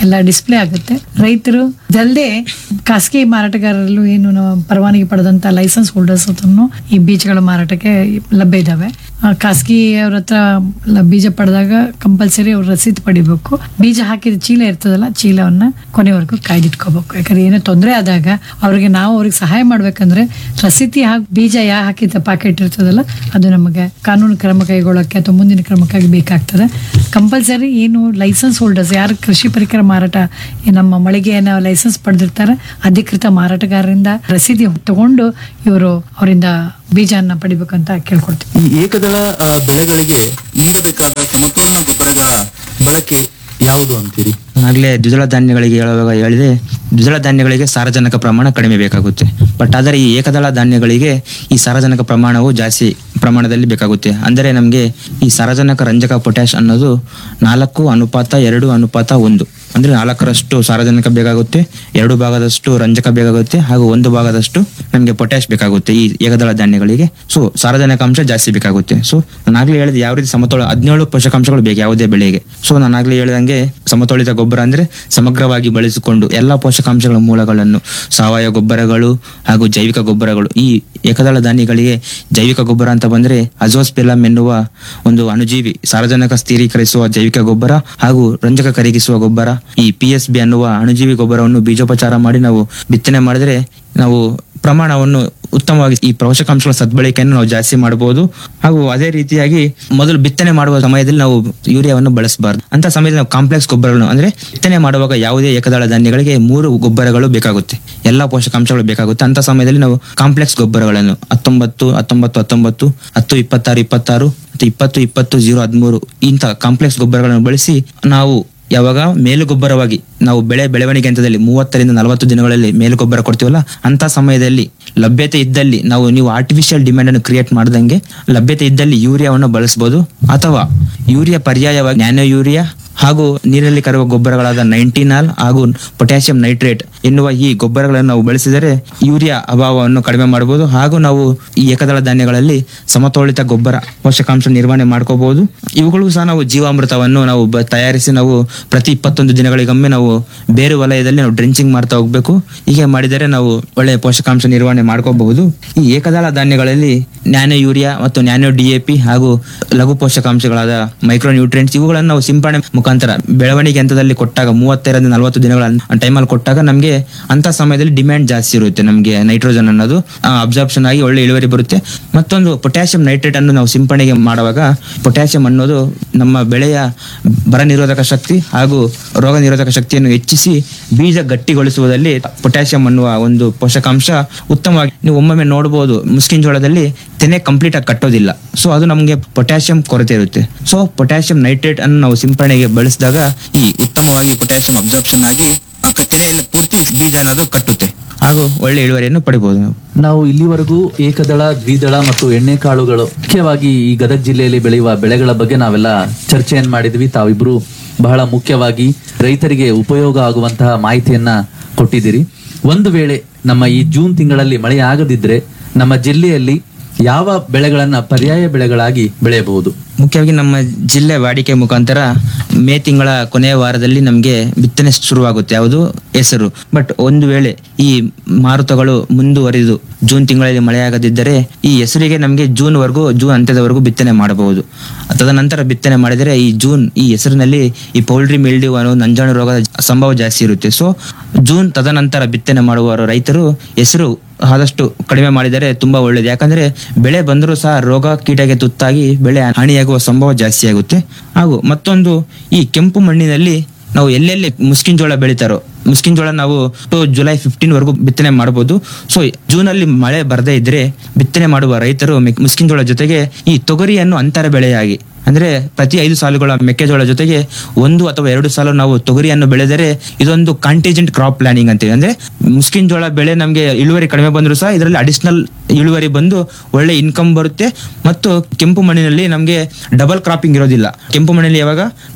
ಎಲ್ಲ ಡಿಸ್ಪ್ಲೇ ಆಗುತ್ತೆ. ರೈತರು ಇದಲ್ಲದೆ ಖಾಸಗಿ ಮಾರಾಟಗಾರರಲ್ಲೂ ಏನು ನಾವು ಪರವಾನಗಿ ಪಡೆದಂತ ಲೈಸೆನ್ಸ್ ಹೋಲ್ಡರ್ಸ್ ಹತ್ರನು ಈ ಬೀಜಗಳ ಮಾರಾಟಕ್ಕೆ ಲಭ್ಯ ಇದಾವೆ. ಖಾಸಗಿ ಅವ್ರ ಹತ್ರ ಬೀಜ ಪಡೆದಾಗ ಕಂಪಲ್ಸರಿ ಅವ್ರು ರಸೀದಿ ಪಡಿಬೇಕು. ಬೀಜ ಹಾಕಿದ ಚೀಲ ಇರ್ತದಲ್ಲ, ಚೀಲವನ್ನ ಕೊನೆವರೆಗೂ ಕಾಯ್ದಿಟ್ಕೋಬೇಕು. ಯಾಕಂದ್ರೆ ಏನೋ ತೊಂದರೆ ಆದಾಗ ಅವ್ರಿಗೆ ಸಹಾಯ ಮಾಡ್ಬೇಕಂದ್ರೆ ರಸೀದಿ ಬೀಜ ಹಾಕಿದ ಪ್ಯಾಕೆಟ್ ಇರ್ತದಲ್ಲ, ಅದು ನಮಗೆ ಕಾನೂನು ಕ್ರಮ ಕೈಗೊಳ್ಳಕ್ಕೆ ಅಥವಾ ಮುಂದಿನ ಕ್ರಮಕ್ಕಾಗಿ ಬೇಕಾಗ್ತದೆ. ಕಂಪಲ್ಸರಿ ಏನು ಲೈಸೆನ್ಸ್ ಹೋಲ್ಡರ್ಸ್ ಯಾರು ಕೃಷಿ ಪರಿಕರ ಮಾರಾಟ ನಮ್ಮ ಮಳಿಗೆಯನ್ನ ಲೈಸೆನ್ಸ್ ಪಡೆದಿರ್ತಾರೆ, ಅಧಿಕೃತ ಮಾರಾಟಗಾರರಿಂದ ರಸೀದಿ ತಗೊಂಡು ಇವರು ಅವರಿಂದ ಬೀಜನ ಪಡಿಬೇಕಂತ ಕೇಳ್ಕೊಡ್ತೀವಿ. ಈ ಏಕದಳ ಬೆಳೆಗಳಿಗೆ ನೀಡಬೇಕಾದ ಸಮತೋಲನ ಗೊಬ್ಬರಗಳ ಬಳಕೆ ಯಾವುದು ಅಂತೀರಿ? ಆಗ್ಲೇ ದ್ವಿದಳ ಧಾನ್ಯಗಳಿಗೆ ಹೇಳುವಾಗ ಹೇಳಿದೆ, ದ್ವಿದಳ ಧಾನ್ಯಗಳಿಗೆ ಸಾರಜನಕ ಪ್ರಮಾಣ ಕಡಿಮೆ ಬೇಕಾಗುತ್ತೆ. ಬಟ್ ಆದರೆ ಈ ಏಕದಳ ಧಾನ್ಯಗಳಿಗೆ ಈ ಸಾರಜನಕ ಪ್ರಮಾಣವು ಜಾಸ್ತಿ ಪ್ರಮಾಣದಲ್ಲಿ ಬೇಕಾಗುತ್ತೆ. ಅಂದರೆ ನಮಗೆ ಈ ಸಾರಜನಕ, ರಂಜಕ, ಪೊಟ್ಯಾಶ್ ಅನ್ನೋದು 4:2:1 ಅಂದ್ರೆ 4ರಷ್ಟು ಸಾರಜನಕ ಬೇಕಾಗುತ್ತೆ, 2 ಭಾಗದಷ್ಟು ರಂಜಕ ಬೇಕಾಗುತ್ತೆ, ಹಾಗೂ 1 ಭಾಗದಷ್ಟು ನಮಗೆ ಪೊಟ್ಯಾಶ್ ಬೇಕಾಗುತ್ತೆ ಈ ಏಕದಳ ಧಾನ್ಯಗಳಿಗೆ. ಸೊ ಸಾರಜನಕ ಅಂಶ ಜಾಸ್ತಿ ಬೇಕಾಗುತ್ತೆ. ಸೊ ನಾನಾಗ್ಲೇ ಹೇಳಿದೆ ಯಾವ ರೀತಿ 17 ಪೋಷಕಾಂಶಗಳು ಬೇಕು ಯಾವುದೇ ಬೆಳೆಗೆ. ಸೊ ನಾನಾಗ್ಲೇ ಹೇಳಿದಂಗೆ ಸಮತೋಲಿತ ಗೊಬ್ಬರ ಅಂದ್ರೆ ಸಮಗ್ರವಾಗಿ ಬಳಸಿಕೊಂಡು ಎಲ್ಲಾ ಪೋಷಕಾಂಶಗಳ ಮೂಲಗಳನ್ನು, ಸಾವಯವ ಗೊಬ್ಬರಗಳು ಹಾಗೂ ಜೈವಿಕ ಗೊಬ್ಬರಗಳು. ಈ ಏಕದಳ ಧಾನ್ಯಗಳಿಗೆ ಜೈವಿಕ ಗೊಬ್ಬರ ಅಂತ ಬಂದ್ರೆ ಅಜೋಸ್ಪೆರಮ್ ಎನ್ನುವ ಒಂದು ಅಣುಜೀವಿ ಸಾರಜನಕ ಸ್ಥಿರೀಕರಿಸುವ ಜೈವಿಕ ಗೊಬ್ಬರ ಹಾಗೂ ರಂಜಕ ಕರಗಿಸುವ ಗೊಬ್ಬರ, ಈ PSB ಅನ್ನುವ ಅಣುಜೀವಿ ಗೊಬ್ಬರವನ್ನು ಬೀಜೋಪಚಾರ ಮಾಡಿ ನಾವು ಬಿತ್ತನೆ ಮಾಡಿದ್ರೆ ನಾವು ಪ್ರಮಾಣವನ್ನು ಉತ್ತಮವಾಗಿ ಈ ಪೋಷಕಾಂಶಗಳ ಸದ್ಬಳಕೆಯನ್ನು ನಾವು ಜಾಸ್ತಿ ಮಾಡಬಹುದು. ಹಾಗೂ ಅದೇ ರೀತಿಯಾಗಿ ಮೊದಲು ಬಿತ್ತನೆ ಮಾಡುವ ಸಮಯದಲ್ಲಿ ನಾವು ಯೂರಿಯಾವನ್ನು ಬಳಸಬಾರದು. ಅಂತ ಸಮಯದಲ್ಲಿ ನಾವು ಕಾಂಪ್ಲೆಕ್ಸ್ ಗೊಬ್ಬರಗಳನ್ನು ಅಂದ್ರೆ ಬಿತ್ತನೆ ಮಾಡುವಾಗ ಯಾವುದೇ ಏಕದಳ ಧಾನ್ಯಗಳಿಗೆ 3 ಗೊಬ್ಬರಗಳು ಬೇಕಾಗುತ್ತೆ, ಎಲ್ಲಾ ಪೋಷಕಾಂಶಗಳು ಬೇಕಾಗುತ್ತೆ. ಅಂತ ಸಮಯದಲ್ಲಿ ನಾವು ಕಾಂಪ್ಲೆಕ್ಸ್ ಗೊಬ್ಬರಗಳನ್ನು 19, 19, 19, 10, 26, 26 ಮತ್ತು 20, 20, 0, 13 ಇಂಥ ಕಾಂಪ್ಲೆಕ್ಸ್ ಗೊಬ್ಬರಗಳನ್ನು ಬಳಸಿ ನಾವು ಯಾವಾಗ ಮೇಲು ಗೊಬ್ಬರವಾಗಿ ನಾವು ಬೆಳವಣಿಗೆ ಹಂತದಲ್ಲಿ 30ರಿಂದ 40 ದಿನಗಳಲ್ಲಿ ಮೇಲು ಗೊಬ್ಬರ ಕೊಡ್ತೀವಲ್ಲ, ಅಂತ ಸಮಯದಲ್ಲಿ ಲಭ್ಯತೆ ಇದ್ದಲ್ಲಿ ನೀವು ಆರ್ಟಿಫಿಷಿಯಲ್ ಡಿಮ್ಯಾಂಡ್ ಅನ್ನು ಕ್ರಿಯೇಟ್ ಮಾಡ್ದಂಗೆ ಲಭ್ಯತೆ ಇದ್ದಲ್ಲಿ ಯೂರಿಯಾವನ್ನು ಬಳಸಬಹುದು. ಅಥವಾ ಯೂರಿಯಾ ಪರ್ಯಾಯವಾಗಿ ನ್ಯಾನೋ ಯೂರಿಯಾ ಹಾಗೂ ನೀರಲ್ಲಿ ಕರಗುವ ಗೊಬ್ಬರಗಳಾದ 19 ಹಾಗೂ ಪೊಟ್ಯಾಷಿಯಂ ನೈಟ್ರೇಟ್ ಎನ್ನುವ ಈ ಗೊಬ್ಬರಗಳನ್ನು ನಾವು ಬಳಸಿದರೆ ಯೂರಿಯಾ ಅಭಾವವನ್ನು ಕಡಿಮೆ ಮಾಡಬಹುದು. ಹಾಗೂ ನಾವು ಈ ಏಕದಳ ಧಾನ್ಯಗಳಲ್ಲಿ ಸಮತೋಲಿತ ಗೊಬ್ಬರ ಪೋಷಕಾಂಶ ನಿರ್ವಹಣೆ ಮಾಡ್ಕೋಬಹುದು. ಇವುಗಳು ಸಹ ನಾವು ಜೀವಾಮೃತವನ್ನು ನಾವು ತಯಾರಿಸಿ ನಾವು ಪ್ರತಿ 21 ದಿನಗಳಿಗೊಮ್ಮೆ ನಾವು ಬೇರೆ ವಲಯದಲ್ಲಿ ನಾವು ಡ್ರೆಂಚಿಂಗ್ ಮಾಡ್ತಾ ಹೋಗ್ಬೇಕು. ಹೀಗೆ ಮಾಡಿದರೆ ನಾವು ಒಳ್ಳೆಯ ಪೋಷಕಾಂಶ ನಿರ್ವಹಣೆ ಮಾಡ್ಕೋಬಹುದು. ಈ ಏಕದಳ ಧಾನ್ಯಗಳಲ್ಲಿ ನ್ಯಾನೋ ಯೂರಿಯಾ ಮತ್ತು ನ್ಯಾನೋ DAP ಹಾಗೂ ಲಘು ಪೋಷಕಾಂಶಗಳಾದ ಮೈಕ್ರೋ ನ್ಯೂಟ್ರಿಯೆಂಟ್ಸ್ ಇವುಗಳನ್ನು ನಾವು ಸಿಂಪಡಣೆ ಮುಖಾಂತರ ಬೆಳವಣಿಗೆ ಹಂತದಲ್ಲಿ ಕೊಟ್ಟಾಗ 35ರಿಂದ 40 ದಿನಗಳ ಟೈಮಲ್ಲಿ ಕೊಟ್ಟಾಗ ನಮಗೆ ಅಂತ ಸಮಯದಲ್ಲಿ ಡಿಮ್ಯಾಂಡ್ ಜಾಸ್ತಿ ಇರುತ್ತೆ. ನಮಗೆ ನೈಟ್ರೋಜನ್ ಅನ್ನೋದು ಅಬ್ಸಾರ್ಪ್ಷನ್ ಆಗಿ ಒಳ್ಳೆ ಇಳುವರಿ ಬರುತ್ತೆ. ಮತ್ತೊಂದು ಪೊಟ್ಯಾಷಿಯಂ ನೈಟ್ರೇಟ್ ಅನ್ನು ನಾವು ಸಿಂಪಡಣೆಗೆ ಮಾಡುವಾಗ ಪೊಟ್ಯಾಷಿಯಂ ಅನ್ನೋದು ನಮ್ಮ ಬೆಳೆಯ ಬರ ನಿರೋಧಕ ಶಕ್ತಿ ಹಾಗೂ ರೋಗ ನಿರೋಧಕ ಶಕ್ತಿಯನ್ನು ಹೆಚ್ಚಿಸಿ ಬೀಜ ಗಟ್ಟಿಗೊಳಿಸುವುದರಲ್ಲಿ ಪೊಟ್ಯಾಷಿಯಂ ಅನ್ನುವ ಒಂದು ಪೋಷಕಾಂಶ ಉತ್ತಮವಾಗಿ ನೀವು ಒಮ್ಮೊಮ್ಮೆ ನೋಡಬಹುದು. ಮುಸ್ಕಿನ ಜೋಳದಲ್ಲಿ ತೆನೆ ಕಂಪ್ಲೀಟ್ ಆಗಿ ಕಟ್ಟೋದಿಲ್ಲ. ಸೊ ಅದು ನಮಗೆ ಪೊಟ್ಯಾಷಿಯಂ ಕೊರತೆ ಇರುತ್ತೆ. ಸೊ ಪೊಟ್ಯಾಷಿಯಂ ನೈಟ್ರೇಟ್ ಅನ್ನು ನಾವು ಸಿಂಪಡಣೆಗೆ ಬಳಸಿದಾಗ ಈ ಉತ್ತಮವಾಗಿ ಪೊಟ್ಯಾಷಿಯಂ ಅಬ್ಸಾರ್ಪ್ಷನ್ ಆಗಿ ತೆನೆಯಲ್ಲಿ ಪೂರ್ತಿ ಬೀಜ ಅನ್ನೋದು ಕಟ್ಟುತ್ತೆ ಹಾಗೂ ಒಳ್ಳೆ ಇಳುವರಿಯನ್ನು ಪಡಿಬಹುದು. ನಾವು ಇಲ್ಲಿವರೆಗೂ ಏಕದಳ, ದ್ವಿದಳ ಮತ್ತು ಎಣ್ಣೆ ಕಾಳುಗಳು ಮುಖ್ಯವಾಗಿ ಈ ಗದಗ ಜಿಲ್ಲೆಯಲ್ಲಿ ಬೆಳೆಯುವ ಬೆಳೆಗಳ ಬಗ್ಗೆ ನಾವೆಲ್ಲ ಚರ್ಚೆಯನ್ನು ಮಾಡಿದ್ವಿ. ತಾವಿಬ್ರು ಬಹಳ ಮುಖ್ಯವಾಗಿ ರೈತರಿಗೆ ಉಪಯೋಗ ಆಗುವಂತಹ ಮಾಹಿತಿಯನ್ನ ಕೊಟ್ಟಿದ್ದೀರಿ. ಒಂದು ವೇಳೆ ನಮ್ಮ ಈ ಜೂನ್ ತಿಂಗಳಲ್ಲಿ ಮಳೆ ಆಗದಿದ್ರೆ ನಮ್ಮ ಜಿಲ್ಲೆಯಲ್ಲಿ ಯಾವ ಬೆಳೆಗಳನ್ನ ಪರ್ಯಾಯ ಬೆಳೆಗಳಾಗಿ ಬೆಳೆಯಬಹುದು? ಮುಖ್ಯವಾಗಿ ನಮ್ಮ ಜಿಲ್ಲೆ ವಾಡಿಕೆ ಮುಖಾಂತರ ಮೇ ತಿಂಗಳ ಕೊನೆಯ ವಾರದಲ್ಲಿ ನಮಗೆ ಬಿತ್ತನೆ ಶುರುವಾಗುತ್ತೆ, ಯಾವುದು ಹೆಸರು. ಬಟ್ ಒಂದು ವೇಳೆ ಈ ಮಾರುತಗಳು ಮುಂದುವರಿದು ಜೂನ್ ತಿಂಗಳಲ್ಲಿ ಮಳೆಯಾಗದಿದ್ದರೆ ಈ ಹೆಸರಿಗೆ ನಮಗೆ ಜೂನ್ ಅಂತ್ಯದವರೆಗೂ ಬಿತ್ತನೆ ಮಾಡಬಹುದು. ತದನಂತರ ಬಿತ್ತನೆ ಮಾಡಿದರೆ ಈ ಹೆಸರಿನಲ್ಲಿ ಈ ಪೌಲ್ಟ್ರಿ ಮಿಲ್ಡ್ಯೂ ಅನ್ನೋ ನಂಜಾಣು ರೋಗದ ಸಂಭವ ಜಾಸ್ತಿ ಇರುತ್ತೆ. ಸೊ ಜೂನ್ ತದನಂತರ ಬಿತ್ತನೆ ಮಾಡುವ ರೈತರು ಹೆಸರು ಆದಷ್ಟು ಕಡಿಮೆ ಮಾಡಿದರೆ ತುಂಬಾ ಒಳ್ಳೇದು. ಯಾಕಂದ್ರೆ ಬೆಳೆ ಬಂದರೂ ಸಹ ರೋಗ ಕೀಟಕ್ಕೆ ತುತ್ತಾಗಿ ಬೆಳೆ ಹಾನಿಯಾಗುವ ಸಂಭವ ಜಾಸ್ತಿ ಆಗುತ್ತೆ. ಹಾಗೂ ಮತ್ತೊಂದು ಈ ಕೆಂಪು ಮಣ್ಣಿನಲ್ಲಿ ನಾವು ಎಲ್ಲೆಲ್ಲಿ ಮುಸ್ಕಿನ ಜೋಳ ಬೆಳಿತಾರೋ ಮುಸ್ಕಿನ ಜೋಳ ನಾವು ಜುಲೈ 15 ವರೆಗೂ ಬಿತ್ತನೆ ಮಾಡಬಹುದು. ಸೊ ಜೂನ್ ಅಲ್ಲಿ ಮಳೆ ಬರದೇ ಇದ್ರೆ ಬಿತ್ತನೆ ಮಾಡುವ ರೈತರು ಮುಸ್ಕಿನ ಜೋಳ ಜೊತೆಗೆ ಈ ತೊಗರಿಯನ್ನು ಅಂತರ ಬೆಳೆಯಾಗಿ ಅಂದ್ರೆ ಪ್ರತಿ 5 ಸಾಲುಗಳ ಮೆಕ್ಕೆಜೋಳ ಜೊತೆಗೆ 1 ಅಥವಾ 2 ಸಾಲು ನಾವು ತೊಗರಿಯನ್ನು ಬೆಳೆದರೆ ಇದೊಂದು ಕಾಂಟಿಜೆಂಟ್ ಕ್ರಾಪ್ ಪ್ಲಾನಿಂಗ್ ಅಂತೀವಿ. ಅಂದ್ರೆ ಮುಸ್ಕಿನ ಜೋಳ ಬೆಳೆ ನಮಗೆ ಇಳುವರಿ ಕಡಿಮೆ ಬಂದರೂ ಸಹ ಇದರಲ್ಲಿ ಅಡಿಷನಲ್ ಇಳುವರಿ ಬಂದು ಒಳ್ಳೆ ಇನ್ಕಮ್ ಬರುತ್ತೆ. ಮತ್ತು ಕೆಂಪು ಮಣ್ಣಿನಲ್ಲಿ ನಮಗೆ ಡಬಲ್ ಕ್ರಾಪಿಂಗ್ ಇರೋದಿಲ್ಲ. ಕೆಂಪು ಮಣ್ಣಿನಲ್ಲಿ ಯಾವಾಗ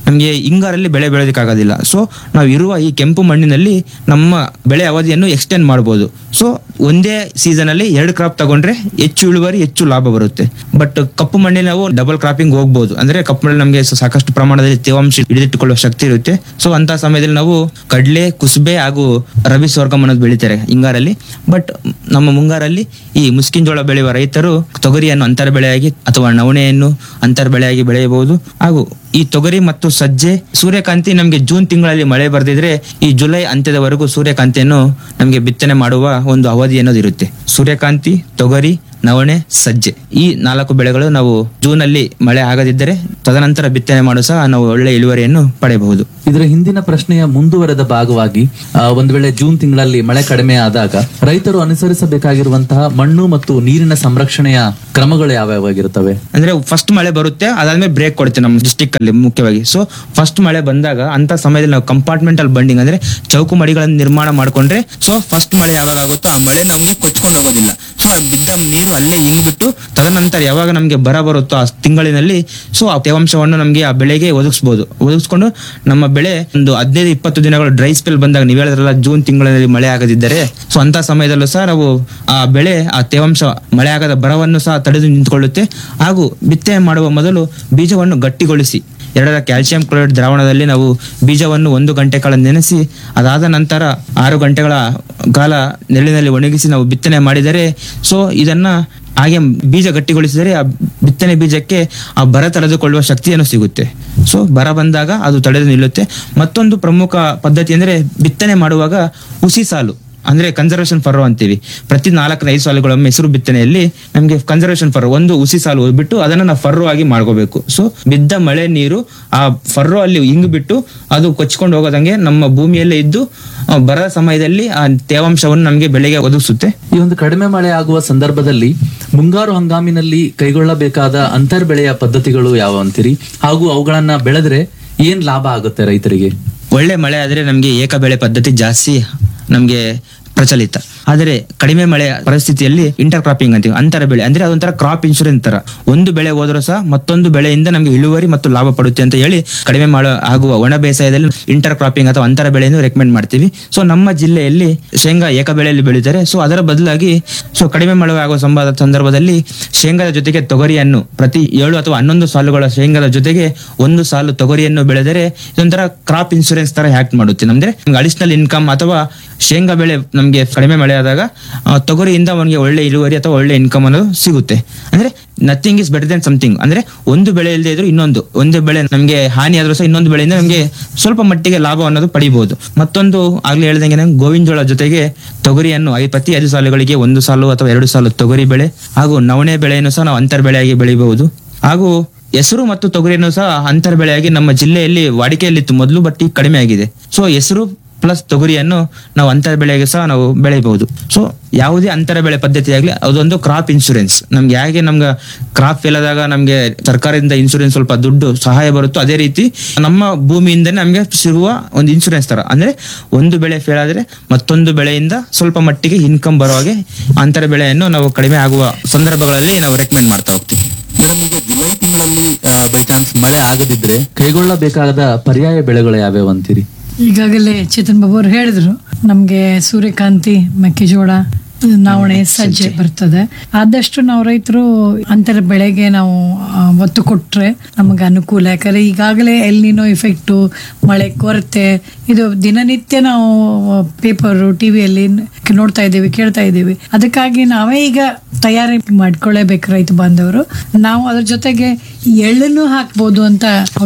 ನಮಗೆ ಹಿಂಗಾರಲ್ಲಿ ಬೆಳೆ ಬೆಳೆಯೋದಕ್ಕಾಗೋದಿಲ್ಲ. ಸೊ ನಾವು ಇರುವ ಈ ಕೆಂಪು ಮಣ್ಣಿನಲ್ಲಿ ನಮ್ಮ ಬೆಳೆ ಅವಧಿಯನ್ನು ಎಕ್ಸ್ಟೆಂಡ್ ಮಾಡ್ಬೋದು. ಸೊ ಒಂದೇ ಸೀಸನ್ ಅಲ್ಲಿ 2 ಕ್ರಾಪ್ ತಗೊಂಡ್ರೆ ಹೆಚ್ಚು ಇಳುವರಿ, ಹೆಚ್ಚು ಲಾಭ ಬರುತ್ತೆ. ಬಟ್ ಕಪ್ಪು ಮಣ್ಣಿನ ನಾವು ಡಬಲ್ ಕ್ರಾಪಿಂಗ್ ಹೋಗ್ಬೋದು. ಅಂದ್ರೆ ಕಪ್ಪು ಮಣ್ಣಲ್ಲಿ ನಮಗೆ ಸಾಕಷ್ಟು ಪ್ರಮಾಣದಲ್ಲಿ ತೇವಾಂಶ ಹಿಡಿದಿಟ್ಟುಕೊಳ್ಳುವ ಶಕ್ತಿ ಇರುತ್ತೆ. ಸೊ ಅಂತ ಸಮಯದಲ್ಲಿ ನಾವು ಕಡಲೆ, ಕುಸುಬೆ ಹಾಗೂ ರಬಿ ಸೋರ್ಗಮ್ ಅನ್ನೋದು ಬೆಳಿತಾರೆ ಹಿಂಗಾರಲ್ಲಿ. ಬಟ್ ನಮ್ಮ ಮುಂಗಾರಲ್ಲಿ ಈ ಮುಸ್ಕಿನ್ ಜೋಳ ಬೆಳೆಯುವ ರೈತರು ತೊಗರಿಯನ್ನು ಅಂತರ ಬೆಳೆಯಾಗಿ ಅಥವಾ ನವಣೆಯನ್ನು ಅಂತರ ಬೆಳೆಯಾಗಿ ಬೆಳೆಯಬಹುದು. ಹಾಗೂ ಈ ತೊಗರಿ ಮತ್ತು ಸಜ್ಜೆ, ಸೂರ್ಯಕಾಂತಿ ನಮಗೆ ಜೂನ್ ತಿಂಗಳಲ್ಲಿ ಮಳೆ ಬರ್ದಿದ್ರೆ ಈ ಜುಲೈ ಅಂತ್ಯದವರೆಗೂ ಸೂರ್ಯಕಾಂತಿಯನ್ನು ನಮಗೆ ಬಿತ್ತನೆ ಮಾಡುವ ಒಂದು ಅವಧಿ ಅನ್ನೋದು ಇರುತ್ತೆ. ಸೂರ್ಯಕಾಂತಿ, ತೊಗರಿ, ನವಣೆ, ಸಜ್ಜೆ ಈ 4 ಬೆಳೆಗಳು ನಾವು ಜೂನ್ ಅಲ್ಲಿ ಮಳೆ ಆಗದಿದ್ದರೆ ತದನಂತರ ಬಿತ್ತನೆ ಮಾಡೋ ಸಹ ನಾವು ಒಳ್ಳೆ ಇಳುವರಿಯನ್ನು ಪಡೆಯಬಹುದು. ಇದರ ಹಿಂದಿನ ಪ್ರಶ್ನೆಯ ಮುಂದುವರೆದ ಭಾಗವಾಗಿ ಒಂದು ವೇಳೆ ಜೂನ್ ತಿಂಗಳಲ್ಲಿ ಮಳೆ ಕಡಿಮೆ ಆದಾಗ ರೈತರು ಅನುಸರಿಸಬೇಕಾಗಿರುವಂತಹ ಮಣ್ಣು ಮತ್ತು ನೀರಿನ ಸಂರಕ್ಷಣೆಯ ಕ್ರಮಗಳು ಯಾವ್ಯಾವಾಗಿರುತ್ತವೆ? ಅಂದ್ರೆ ಫಸ್ಟ್ ಮಳೆ ಬರುತ್ತೆ, ಅದಾದ್ಮೇಲೆ ಬ್ರೇಕ್ ಕೊಡುತ್ತೆ ನಮ್ಮ ಡಿಸ್ಟಿಕ್ ಅಲ್ಲಿ ಮುಖ್ಯವಾಗಿ. ಸೊ ಫಸ್ಟ್ ಮಳೆ ಬಂದಾಗ ಅಂತ ಸಮಯದಲ್ಲಿ ನಾವು ಕಂಪಾರ್ಟ್ಮೆಂಟಲ್ ಬಂಡಿಂಗ್ ಅಂದ್ರೆ ಚೌಕು ಮಡಿಗಳನ್ನು ನಿರ್ಮಾಣ ಮಾಡ್ಕೊಂಡ್ರೆ ಸೊ ಫಸ್ಟ್ ಮಳೆ ಯಾವಾಗ ಆಗುತ್ತೋ ಆ ಮಳೆ ನಮಗೆ ಕೊಚ್ಕೊಂಡು ಹೋಗೋದಿಲ್ಲ. ಸೊ ಆ ಬಿದ್ದ ನೀರು ಅಲ್ಲೇ ಇಂಗ್ಬಿಟ್ಟು ತದನಂತರ ಯಾವಾಗ ನಮಗೆ ಬರ ಬರುತ್ತೋ ಆ ತಿಂಗಳಿನಲ್ಲಿ ಸೊ ಆ ತೇವಾಂಶವನ್ನು ನಮಗೆ ಆ ಬೆಳೆಗೆ ಒದಗಿಸ್ಕೊಂಡು ನಮ್ಮ ಬೆಳೆ ಒಂದು 15-20 ದಿನಗಳು ಡ್ರೈ ಸ್ಪೆಲ್ ಬಂದಾಗ, ನೀವು ಹೇಳಿದ್ರಲ್ಲ ಜೂನ್ ತಿಂಗಳಲ್ಲಿ ಮಳೆ ಆಗದಿದ್ದರೆ, ಸೊ ಅಂತ ಸಮಯದಲ್ಲೂ ಸಹ ನಾವು ಆ ಬೆಳೆ ಆ ತೇವಾಂಶ ಮಳೆ ಆಗದ ಬರವನ್ನು ಸಹ ತಡೆದು ನಿಂತುಕೊಳ್ಳುತ್ತೆ. ಹಾಗೂ ಬಿತ್ತನೆ ಮಾಡುವ ಮೊದಲು ಬೀಜವನ್ನು ಗಟ್ಟಿಗೊಳಿಸಿ 2 ಕ್ಯಾಲ್ಸಿಯಂ ಕ್ಲೋರೈಡ್ ದ್ರಾವಣದಲ್ಲಿ ನಾವು ಬೀಜವನ್ನು 1 ಗಂಟೆ ಕಾಲ ನೆನೆಸಿ ಅದಾದ ನಂತರ 6 ಗಂಟೆಗಳ ಕಾಲ ನೆರಳಿನಲ್ಲಿ ಒಣಗಿಸಿ ನಾವು ಬಿತ್ತನೆ ಮಾಡಿದರೆ ಸೊ ಇದನ್ನ ಹಾಗೆ ಬೀಜ ಗಟ್ಟಿಗೊಳಿಸಿದರೆ ಆ ಬಿತ್ತನೆ ಬೀಜಕ್ಕೆ ಆ ಬರ ತಡೆದುಕೊಳ್ಳುವ ಶಕ್ತಿಯನ್ನು ಸಿಗುತ್ತೆ. ಸೊ ಬರ ಬಂದಾಗ ಅದು ತಡೆದು ನಿಲ್ಲುತ್ತೆ. ಮತ್ತೊಂದು ಪ್ರಮುಖ ಪದ್ಧತಿ ಅಂದ್ರೆ ಬಿತ್ತನೆ ಮಾಡುವಾಗ ಹುಸಿ ಸಾಲು ಅಂದ್ರೆ ಕನ್ಸರ್ವೇಷನ್ ಫರ್ರೋ ಅಂತೀವಿ. ಪ್ರತಿ 4-5 ಸಾಲುಗಳೊಮ್ಮೆ ಹೆಸರು ಬಿತ್ತನೆಯಲ್ಲಿ ನಮಗೆ ಕನ್ಸರ್ವೇಷನ್ ಫರ್ರೋ ಒಂದು ಹುಸಿ ಸಾಲು ಬಿಟ್ಟು ಅದನ್ನ ನಾವು ಫರ್ರೋ ಆಗಿ ಮಾಡ್ಕೋಬೇಕು. ಸೊ ಬಿದ್ದ ಮಳೆ ನೀರು ಆ ಫರ್ರೋ ಅಲ್ಲಿ ಹಿಂಗ್ ಬಿಟ್ಟು ಅದು ಕೊಚ್ಕೊಂಡು ಹೋಗೋದಂಗೆ ನಮ್ಮ ಭೂಮಿಯಲ್ಲೇ ಇದ್ದು ಬರದ ಸಮಯದಲ್ಲಿ ಆ ತೇವಾಂಶವನ್ನು ನಮಗೆ ಬೆಳೆಗೆ ಒದಗಿಸುತ್ತೆ. ಈ ಒಂದು ಕಡಿಮೆ ಮಳೆ ಆಗುವ ಸಂದರ್ಭದಲ್ಲಿ ಮುಂಗಾರು ಹಂಗಾಮಿನಲ್ಲಿ ಕೈಗೊಳ್ಳಬೇಕಾದ ಅಂತರ್ ಬೆಳೆಯ ಪದ್ಧತಿಗಳು ಯಾವ ಅಂತೀರಿ? ಹಾಗೂ ಅವುಗಳನ್ನ ಬೆಳೆದ್ರೆ ಏನ್ ಲಾಭ ಆಗುತ್ತೆ ರೈತರಿಗೆ? ಒಳ್ಳೆ ಮಳೆ ಆದ್ರೆ ನಮ್ಗೆ ಏಕ ಬೆಳೆ ಪದ್ಧತಿ ಜಾಸ್ತಿ ನಮ್ಗೆ ಪ್ರಚಲಿತ. ಆದರೆ ಕಡಿಮೆ ಮಳೆ ಪರಿಸ್ಥಿತಿಯಲ್ಲಿ ಇಂಟರ್ ಕ್ರಾಪಿಂಗ್ ಅಂತೀವಿ, ಅಂತರ ಬೆಳೆ ಅಂದ್ರೆ ಅದೊಂಥರ ಕ್ರಾಪ್ ಇನ್ಶೂರೆನ್ಸ್ ತರ. ಒಂದು ಬೆಳೆ ಹೋದ್ರೂ ಸಹ ಮತ್ತೊಂದು ಬೆಳೆಯಿಂದ ನಮಗೆ ಇಳುವರಿ ಮತ್ತು ಲಾಭ ಪಡುತ್ತೆ ಅಂತ ಹೇಳಿ ಕಡಿಮೆ ಮಳೆ ಆಗುವ ಒಣ ಬೇಸಾಯದಲ್ಲಿ ಇಂಟರ್ ಕ್ರಾಪಿಂಗ್ ಅಥವಾ ಅಂತರ ಬೆಳೆಯನ್ನು ರೆಕಮೆಂಡ್ ಮಾಡ್ತೀವಿ. ಸೊ ನಮ್ಮ ಜಿಲ್ಲೆಯಲ್ಲಿ ಶೇಂಗಾ ಏಕ ಬೆಳೆಯಲ್ಲಿ ಬೆಳೀತಾರೆ. ಸೊ ಅದರ ಬದಲಾಗಿ ಸೊ ಕಡಿಮೆ ಮಳೆ ಆಗುವ ಸಂದರ್ಭದಲ್ಲಿ ಶೇಂಗಾದ ಜೊತೆಗೆ ತೊಗರಿಯನ್ನು ಪ್ರತಿ 7 ಅಥವಾ 11 ಸಾಲುಗಳ ಶೇಂಗಾದ ಜೊತೆಗೆ 1 ಸಾಲು ತೊಗರಿಯನ್ನು ಬೆಳೆದರೆ ಇದೊಂಥರ ಕ್ರಾಪ್ ಇನ್ಶೂರೆನ್ಸ್ ತರ ಆಕ್ಟ್ ಮಾಡುತ್ತೆ. ನಮ್ಗೆ ಅಡಿಷನಲ್ ಇನ್ಕಮ್ ಅಥವಾ ಶೇಂಗಾ ಬೆಳೆ ನಮಗೆ ಕಡಿಮೆ ಮಳೆ ಆದಾಗ ತೊಗರಿಯಿಂದ ಅವನಿಗೆ ಒಳ್ಳೆ ಇಳುವರಿ ಅಥವಾ ಒಳ್ಳೆ ಇನ್ಕಮ್ ಅನ್ನೋದು ಸಿಗುತ್ತೆ. ಅಂದ್ರೆ nothing is better then something. ಅಂದ್ರೆ ಒಂದು ಬೆಳೆ ಇಲ್ಲದೆ ಇದ್ರು ಒಂದು ಬೆಳೆ ನಮಗೆ ಹಾನಿ ಆದ್ರೂ ಸಹ ಇನ್ನೊಂದು ಬೆಳೆಯಿಂದ ನಮಗೆ ಸ್ವಲ್ಪ ಮಟ್ಟಿಗೆ ಲಾಭ ಅನ್ನೋದು ಪಡಿಬಹುದು. ಮತ್ತೊಂದು ಆಗ್ಲೇ ಹೇಳ್ದಂಗೆ ಗೋವಿನ ಜೋಳ ಜೊತೆಗೆ ತೊಗರಿಯನ್ನು ಪ್ರತಿ 5 ಸಾಲುಗಳಿಗೆ 1 ಸಾಲು ಅಥವಾ 2 ಸಾಲು ತೊಗರಿ ಬೆಳೆ ಹಾಗೂ ನವಣೆ ಬೆಳೆಯನ್ನು ಸಹ ನಾವು ಅಂತರ್ ಬೆಳೆಯಾಗಿ ಬೆಳಿಬಹುದು. ಹಾಗೂ ಹೆಸರು ಮತ್ತು ತೊಗರಿಯನ್ನು ಸಹ ಅಂತರ ಬೆಳೆಯಾಗಿ ನಮ್ಮ ಜಿಲ್ಲೆಯಲ್ಲಿ ವಾಡಿಕೆಯಲ್ಲಿತ್ತು ಮೊದಲು, ಬಟ್ ಈಗ ಕಡಿಮೆ ಆಗಿದೆ. ಸೊ ಹೆಸರು ಪ್ಲಸ್ ತೊಗರಿಯನ್ನು ನಾವು ಅಂತರ ಬೆಳೆಗೆ ಸಹ ನಾವು ಬೆಳೆಯಬಹುದು. ಸೊ ಯಾವುದೇ ಅಂತರ ಬೆಳೆ ಪದ್ಧತಿ ಆಗ್ಲಿ ಅದೊಂದು ಕ್ರಾಪ್ ಇನ್ಶೂರೆನ್ಸ್. ನಮ್ಗೆ ಹೇಗೆ ನಮ್ಗೆ ಕ್ರಾಪ್ ಫೇಲ್ ಆದಾಗ ನಮ್ಗೆ ಸರ್ಕಾರದಿಂದ ಇನ್ಶೂರೆನ್ಸ್ ಸ್ವಲ್ಪ ದುಡ್ಡು ಸಹಾಯ ಬರುತ್ತೋ ಅದೇ ರೀತಿ ನಮ್ಮ ಭೂಮಿಯಿಂದನೇ ನಮ್ಗೆ ಸಿಗುವ ಒಂದು ಇನ್ಶೂರೆನ್ಸ್ ತರ. ಅಂದ್ರೆ ಒಂದು ಬೆಳೆ ಫೇಲ್ ಆದ್ರೆ ಮತ್ತೊಂದು ಬೆಳೆಯಿಂದ ಸ್ವಲ್ಪ ಮಟ್ಟಿಗೆ ಇನ್ಕಮ್ ಬರೋ ಹಾಗೆ ಅಂತರ ಬೆಳೆಯನ್ನು ನಾವು ಕಡಿಮೆ ಆಗುವ ಸಂದರ್ಭಗಳಲ್ಲಿ ನಾವು ರೆಕಮೆಂಡ್ ಮಾಡ್ತಾ ಹೋಗ್ತೀವಿ. ಜುಲೈ ತಿಂಗಳಲ್ಲಿ ಬೈ ಚಾನ್ಸ್ ಮಳೆ ಆಗದಿದ್ರೆ ಕೈಗೊಳ್ಳಬೇಕಾದ ಪರ್ಯಾಯ ಬೆಳೆಗಳು ಯಾವ್ಯಾವ ಅಂತೀರಿ? ಈಗಾಗಲೇ ಚೇತನ್ ಬಾಬು ಅವ್ರು ಹೇಳಿದ್ರು, ನಮ್ಗೆ ಸೂರ್ಯಕಾಂತಿ, ಮೆಕ್ಕೆಜೋಳ, ನವಣೆ, ಸಜ್ಜೆ ಬರ್ತದೆ. ಆದಷ್ಟು ನಾವು ರೈತರು ಅಂತರ ಬೆಳೆಗೆ ನಾವು ಒತ್ತು ಕೊಟ್ರೆ ನಮಗೆ ಅನುಕೂಲ. ಯಾಕಂದ್ರೆ ಈಗಾಗಲೇ ಎಲ್ನಿನೋ ಇಫೆಕ್ಟು, ಮಳೆ ಕೊರತೆ, ಇದು ದಿನನಿತ್ಯ ನಾವು ಪೇಪರು, ಟಿವಿಯಲ್ಲಿ ನೋಡ್ತಾ ಇದ್ದೀವಿ, ಕೇಳ್ತಾ ಇದ್ದೀವಿ. ಅದಕ್ಕಾಗಿ ನಾವೇ ಈಗ ತಯಾರಿ ಮಾಡ್ಕೊಳ್ಳೇಬೇಕು ರೈತ ಬಾಂಧವರು. ನಾವು ಅದ್ರ ಜೊತೆಗೆ ಎಳ್ಳನ್ನು ಹಾಕ್ಬೋದು ಅಂತ.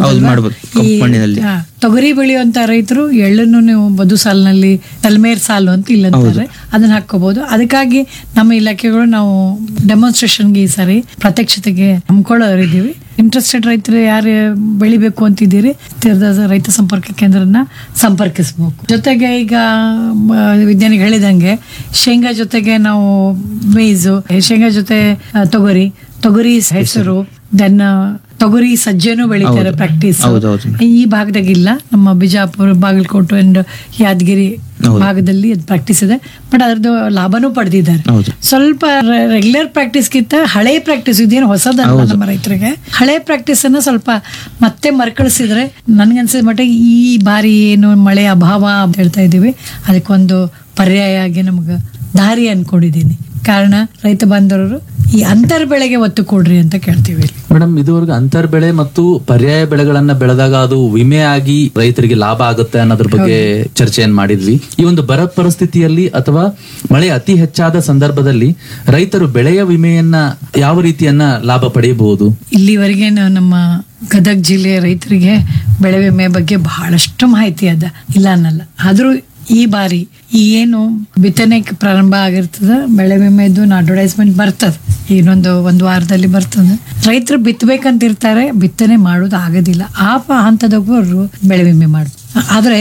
ತೊಗರಿ ಬೆಳೆಯುವಂತ ರೈತರು ಎಳ್ಳನ್ನು ನೀವು ಬದು ಸಾಲಿನಲ್ಲಿ ತಲ್ಮೇರ್ ಸಾಲು ಅಂತ ಇಲ್ಲಂತಾರೆ, ಅದನ್ನ ಹಾಕೋಬಹುದು. ಅದಕ್ಕಾಗಿ ನಮ್ಮ ಇಲಾಖೆಗಳು ನಾವು ಡೆಮಾನ್ಸ್ಟ್ರೇಷನ್ಗೆ ಈ ಸಾರಿ ಪ್ರತ್ಯಕ್ಷತೆಗೆ ಹಮ್ಮಿಕೊಳ್ಳೋರಿದ್ದೀವಿ. ಇಂಟ್ರೆಸ್ಟೆಡ್ ರೈತರು ಯಾರು ಬೆಳಿಬೇಕು ಅಂತಿದ್ದೀರಿ ರೈತ ಸಂಪರ್ಕ ಕೇಂದ್ರನ ಸಂಪರ್ಕಿಸಬೇಕು. ಜೊತೆಗೆ ಈಗ ವಿಜ್ಞಾನಿಗಳು ಹೇಳಿದಂಗೆ ಶೇಂಗಾ ಜೊತೆಗೆ ನಾವು ಮೇಯ್ಸು, ಶೇಂಗಾ ಜೊತೆ ತೊಗರಿ, ಹೆಸರು, ದೆನ್ ತೊಗರಿ ಸಜ್ಜೆನೂ ಬೆಳಿತಾರೆ ಪ್ರಾಕ್ಟೀಸ್. ಹೌದೌದು. ಈ ಭಾಗದಾಗ ಇಲ್ಲ, ನಮ್ಮ ಬಿಜಾಪುರ, ಬಾಗಲಕೋಟೆ ಅಂಡ್ ಯಾದಗಿರಿ ಭಾಗದಲ್ಲಿ ಅದು ಪ್ರಾಕ್ಟೀಸ್ ಇದೆ. ಬಟ್ ಅದ್ರದ್ದು ಲಾಭನೂ ಪಡೆದಿದ್ದಾರೆ. ಸ್ವಲ್ಪ ರೆಗ್ಯುಲರ್ ಪ್ರಾಕ್ಟೀಸ್ಗಿಂತ ಹಳೆ ಪ್ರಾಕ್ಟೀಸ್, ಇದೇನು ಹೊಸದಲ್ಲ ನಮ್ಮ ರೈತರಿಗೆ. ಹಳೆ ಪ್ರಾಕ್ಟೀಸ್ ಅನ್ನ ಸ್ವಲ್ಪ ಮತ್ತೆ ಮರುಕಳಿಸಿದ್ರೆ ನನ್ಗನ್ಸಿದ ಮಟ್ಟಿಗೆ ಈ ಬಾರಿ ಏನು ಮಳೆ ಅಭಾವ ಅಂತ ಹೇಳ್ತಾ ಇದೀವಿ, ಅದಕ್ಕೊಂದು ಪರ್ಯಾಯ ಆಗಿ ನಮ್ಗೆ ದಾರಿ ಅನ್ಕೊಂಡಿದ್ದೀನಿ. ಕಾರಣ ರೈತ ಬಾಂಧವರು ಈ ಅಂತರ್ ಬೆಳೆಗೆ ಒತ್ತು ಕೊಡ್ರಿ ಅಂತ ಕೇಳ್ತೀವಿ. ಮೇಡಮ್, ಇದುವರೆಗೂ ಅಂತರ್ ಬೆಳೆ ಮತ್ತು ಪರ್ಯಾಯ ಬೆಳೆಗಳನ್ನ ಬೆಳೆದಾಗ ಅದು ವಿಮೆ ಆಗಿ ರೈತರಿಗೆ ಲಾಭ ಆಗುತ್ತೆ ಅನ್ನೋದ್ರ ಬಗ್ಗೆ ಚರ್ಚೆಯನ್ನು ಮಾಡಿದ್ವಿ. ಈ ಒಂದು ಬರ ಪರಿಸ್ಥಿತಿಯಲ್ಲಿ ಅಥವಾ ಮಳೆ ಅತಿ ಹೆಚ್ಚಾದ ಸಂದರ್ಭದಲ್ಲಿ ರೈತರು ಬೆಳೆಯ ವಿಮೆಯನ್ನ ಯಾವ ರೀತಿಯನ್ನ ಲಾಭ ಪಡೆಯಬಹುದು? ಇಲ್ಲಿವರೆಗೆ ನಮ್ಮ ಗದಗ ಜಿಲ್ಲೆಯ ರೈತರಿಗೆ ಬೆಳೆ ವಿಮೆ ಬಗ್ಗೆ ಬಹಳಷ್ಟು ಮಾಹಿತಿ ಅದ, ಇಲ್ಲ ಅನ್ನಲ್ಲ. ಆದ್ರೂ ಈ ಬಾರಿ ಈ ಏನು ಬಿತ್ತನೆ ಪ್ರಾರಂಭ ಆಗಿರ್ತದ, ಬೆಳೆ ವಿಮೆದು ಅಡ್ವರ್ಟೈಸ್ಮೆಂಟ್ ಬರ್ತದ, ಒಂದು ವಾರದಲ್ಲಿ ಬರ್ತದೆ. ರೈತರು ಬಿತ್ತಬೇಕಂತಿರ್ತಾರೆ, ಬಿತ್ತನೆ ಮಾಡೋದು ಆಗೋದಿಲ್ಲ. ಆ ಹಂತದವರು ಬೆಳೆ ವಿಮೆ ಮಾಡುದು. ಆದ್ರೆ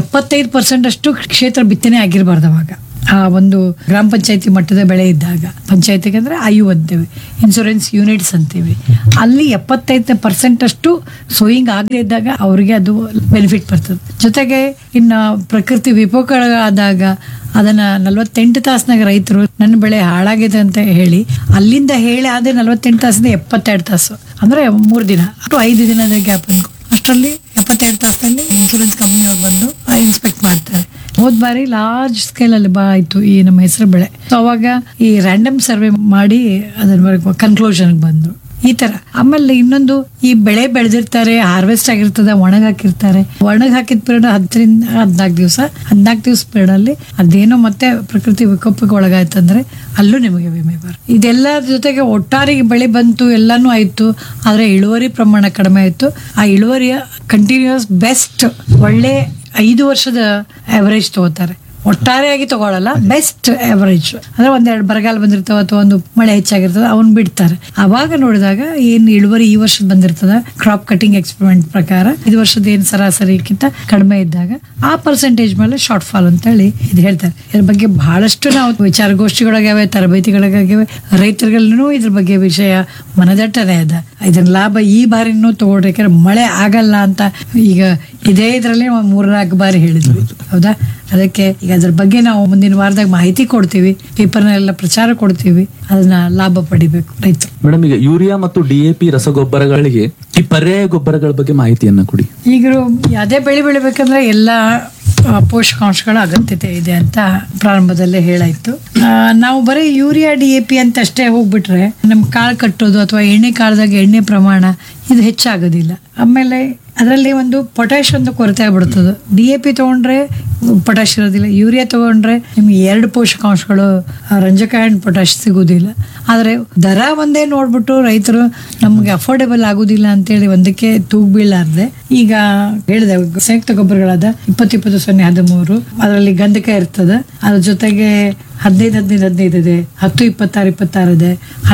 75% ಅಷ್ಟು ಕ್ಷೇತ್ರ ಬಿತ್ತನೆ ಆಗಿರ್ಬಾರ್ದು ಅವಾಗ. ಆ ಒಂದು ಗ್ರಾಮ ಪಂಚಾಯತಿ ಮಟ್ಟದ ಬೆಳೆ ಇದ್ದಾಗ, ಪಂಚಾಯತಿಗೆ ಅಂದ್ರೆ IU ಅಂತೇವೆ, ಇನ್ಶೂರೆನ್ಸ್ ಯೂನಿಟ್ಸ್ ಅಂತೀವಿ, ಅಲ್ಲಿ 75% ಅಷ್ಟು ಸೋಯಿಂಗ್ ಆಗದೆ ಇದ್ದಾಗ ಅವ್ರಿಗೆ ಅದು ಬೆನಿಫಿಟ್ ಬರ್ತದೆ. ಜೊತೆಗೆ ಇನ್ನ ಪ್ರಕೃತಿ ವಿಕೋಪಗಳಾದಾಗ ಅದನ್ನ 48 ತಾಸಿನಾಗ ರೈತರು ನನ್ನ ಬೆಳೆ ಹಾಳಾಗಿದೆ ಅಂತ ಹೇಳಿ ಅಲ್ಲಿಂದ ಹೇಳಿ ಆದ್ರೆ 48 ತಾಸಿಂದ 72 ತಾಸು ಅಂದ್ರೆ 3 ದಿನ ಅಥವಾ 5 ದಿನದ ಗ್ಯಾಪ್ ಅಷ್ಟರಲ್ಲಿ 72 ತಾಸಲ್ಲಿ ಇನ್ಶೂರೆನ್ಸ್ ಕಂಪನಿ ಅವ್ರು ಬಂದು ಇನ್ಸ್ಪೆಕ್ಟ್ ಮಾಡ್ತಾರೆ. ಹೋದ್ ಬಾರಿ ಲಾರ್ಜ್ ಸ್ಕೇಲ್ ಅಲ್ಲಿ ಆಯ್ತು ಈ ನಮ್ಮ ಹೆಸರು ಬೆಳೆ. ಸೊ ಅವಾಗ ಈ ರ್ಯಾಂಡಮ್ ಸರ್ವೆ ಮಾಡಿ ಅದರ ಕನ್ಕ್ಲೂಷನ್ ಬಂದ್ರು ಈ ತರ. ಆಮೇಲೆ ಇನ್ನೊಂದು, ಈ ಬೆಳೆ ಬೆಳೆದಿರ್ತಾರೆ, ಹಾರ್ವೆಸ್ಟ್ ಆಗಿರ್ತದೆ, ಒಣಗ್ ಹಾಕಿರ್ತಾರೆ. ಒಣಗ್ ಹಾಕಿದ ಪೀರಿಯಡ್ 10 ರಿಂದ 14 ದಿವಸ, 14 ದಿವಸ ಪೀರಿಯಡ್ ಅಲ್ಲಿ ಅದೇನೋ ಮತ್ತೆ ಪ್ರಕೃತಿ ವಿಕೋಪಕ್ಕೆ ಒಳಗಾಯ್ತಂದ್ರೆ ಅಲ್ಲೂ ನಿಮಗೆ ವಿಮೆ ಬರುತ್ತೆ. ಇದೆಲ್ಲ ಜೊತೆಗೆ ಒಟ್ಟಾರೆಗೆ ಬೆಳೆ ಬಂತು, ಎಲ್ಲಾನು ಆಯ್ತು, ಆದ್ರೆ ಇಳುವರಿ ಪ್ರಮಾಣ ಕಡಿಮೆ ಆಯ್ತು. ಆ ಇಳುವರಿಯ ಕಂಟಿನ್ಯೂಸ್ ಬೆಸ್ಟ್ ಒಳ್ಳೆ 5 ವರ್ಷದ ಅವರೇಜ್ ತಗೋತಾರೆ, ಒಟ್ಟಾರೆಯಾಗಿ ತಗೊಳ್ಳಲ್ಲ. ಬೆಸ್ಟ್ ಅವರೇಜ್ ಅಂದ್ರೆ ಒಂದೆರಡು ಬರಗಾಲ ಬಂದಿರ್ತಾವ ಅಥವಾ ಒಂದು ಮಳೆ ಹೆಚ್ಚಾಗಿರ್ತದ, ಅವನ್ ಬಿಡ್ತಾರೆ. ಅವಾಗ ನೋಡಿದಾಗ ಏನ್ ಇಳುವರಿ ಈ ವರ್ಷದ ಬಂದಿರ್ತದ ಕ್ರಾಪ್ ಕಟಿಂಗ್ ಎಕ್ಸ್ಪೆರಿಮೆಂಟ್ ಪ್ರಕಾರ 5 ವರ್ಷದ ಏನ್ ಸರಾಸರಿಗಿಂತ ಕಡಿಮೆ ಇದ್ದಾಗ ಆ ಪರ್ಸೆಂಟೇಜ್ ಮೇಲೆ ಶಾರ್ಟ್ ಫಾಲ್ ಅಂತ ಹೇಳಿ ಇದು ಹೇಳ್ತಾರೆ. ಇದ್ರ ಬಗ್ಗೆ ಬಹಳಷ್ಟು ನಾವು ವಿಚಾರಗೋಷ್ಠಿಗಳಾಗ್ಯಾವೆ, ತರಬೇತಿಗಳಾಗ್ಯಾವೆ, ರೈತರಿಗೂ ಇದ್ರ ಬಗ್ಗೆ ವಿಷಯ ಮನದಟ್ಟನೆ ಅದ. ಇದನ್ನ ಲಾಭ ಈ ಬಾರಿನೂ ತಗೊಳ್ರಿ, ಯಾಕಂದ್ರೆ ಮಳೆ ಆಗಲ್ಲ ಅಂತ ಈಗ ಇದೇ ಇದ್ರಲ್ಲಿ 3-4 ಬಾರಿ ಹೇಳಿದ್ವಿ, ಹೌದಾ? ಅದಕ್ಕೆ ಈಗ ಅದ್ರ ಬಗ್ಗೆ ನಾವು ಮುಂದಿನ ವಾರದಾಗ ಮಾಹಿತಿ ಕೊಡ್ತೀವಿ, ಪೇಪರ್ನೆಲ್ಲ ಪ್ರಚಾರ ಕೊಡ್ತೀವಿ, ಅದನ್ನ ಲಾಭ ಪಡಿಬೇಕು ರೈತರು. ಮೇಡಮ್, ಈಗ ಯೂರಿಯಾ ಮತ್ತು DAP ರಸಗೊಬ್ಬರಗಳಿಗೆ ಈ ಪರ್ಯಾಯ ಗೊಬ್ಬರಗಳ ಬಗ್ಗೆ ಮಾಹಿತಿಯನ್ನ ಕೊಡಿ. ಈಗ ಯಾವುದೇ ಬೆಳೆ ಬೆಳಿಬೇಕಂದ್ರೆ ಎಲ್ಲಾ ಪೋಷಕಾಂಶಗಳ ಅಗತ್ಯತೆ ಇದೆ ಅಂತ ಪ್ರಾರಂಭದಲ್ಲೇ ಹೇಳಾಯ್ತು. ನಾವು ಬರೀ ಯೂರಿಯಾ DAP ಅಂತ ಅಷ್ಟೇ ಹೋಗ್ಬಿಟ್ರೆ ನಮ್ ಕಾಳು ಕಟ್ಟೋದು ಅಥವಾ ಎಣ್ಣೆ ಕಾಳದಾಗ ಎಣ್ಣೆ ಪ್ರಮಾಣ ಇದು ಹೆಚ್ಚಾಗೋದಿಲ್ಲ. ಆಮೇಲೆ ಅದರಲ್ಲಿ ಒಂದು ಪೊಟ್ಯಾಶ್ ಒಂದು ಕೊರತೆ ಆಗ್ಬಿಡ್ತದೆ. DAP ತಗೊಂಡ್ರೆ ಪೊಟ್ಯಾಶ್ ಇರೋದಿಲ್ಲ, ಯೂರಿಯಾ ತಗೊಂಡ್ರೆ ನಿಮ್ಗೆ 2 ಪೋಷಕಾಂಶಗಳು ರಂಜಕ ಅಂಡ್ ಪೊಟ್ಯಾಶ್ ಸಿಗುದಿಲ್ಲ. ಆದ್ರೆ ದರ ಒಂದೇ ನೋಡ್ಬಿಟ್ಟು ರೈತರು ನಮ್ಗೆ ಅಫೋರ್ಡೆಬಲ್ ಆಗುದಿಲ್ಲ ಅಂತೇಳಿ ಒಂದಕ್ಕೆ ತೂಗ್ ಬೀಳಾರ್ದೆ ಈಗ ಹೇಳಿದೆ ಸಂಯುಕ್ತ ಗೊಬ್ಬರಗಳಾದ 20-20-0-13 ಅದರಲ್ಲಿ ಗಂಧಕ ಇರ್ತದೆ, ಅದ್ರ ಜೊತೆಗೆ 15-15-15 ಇದೆ, 10-26-26 ಇದೆ,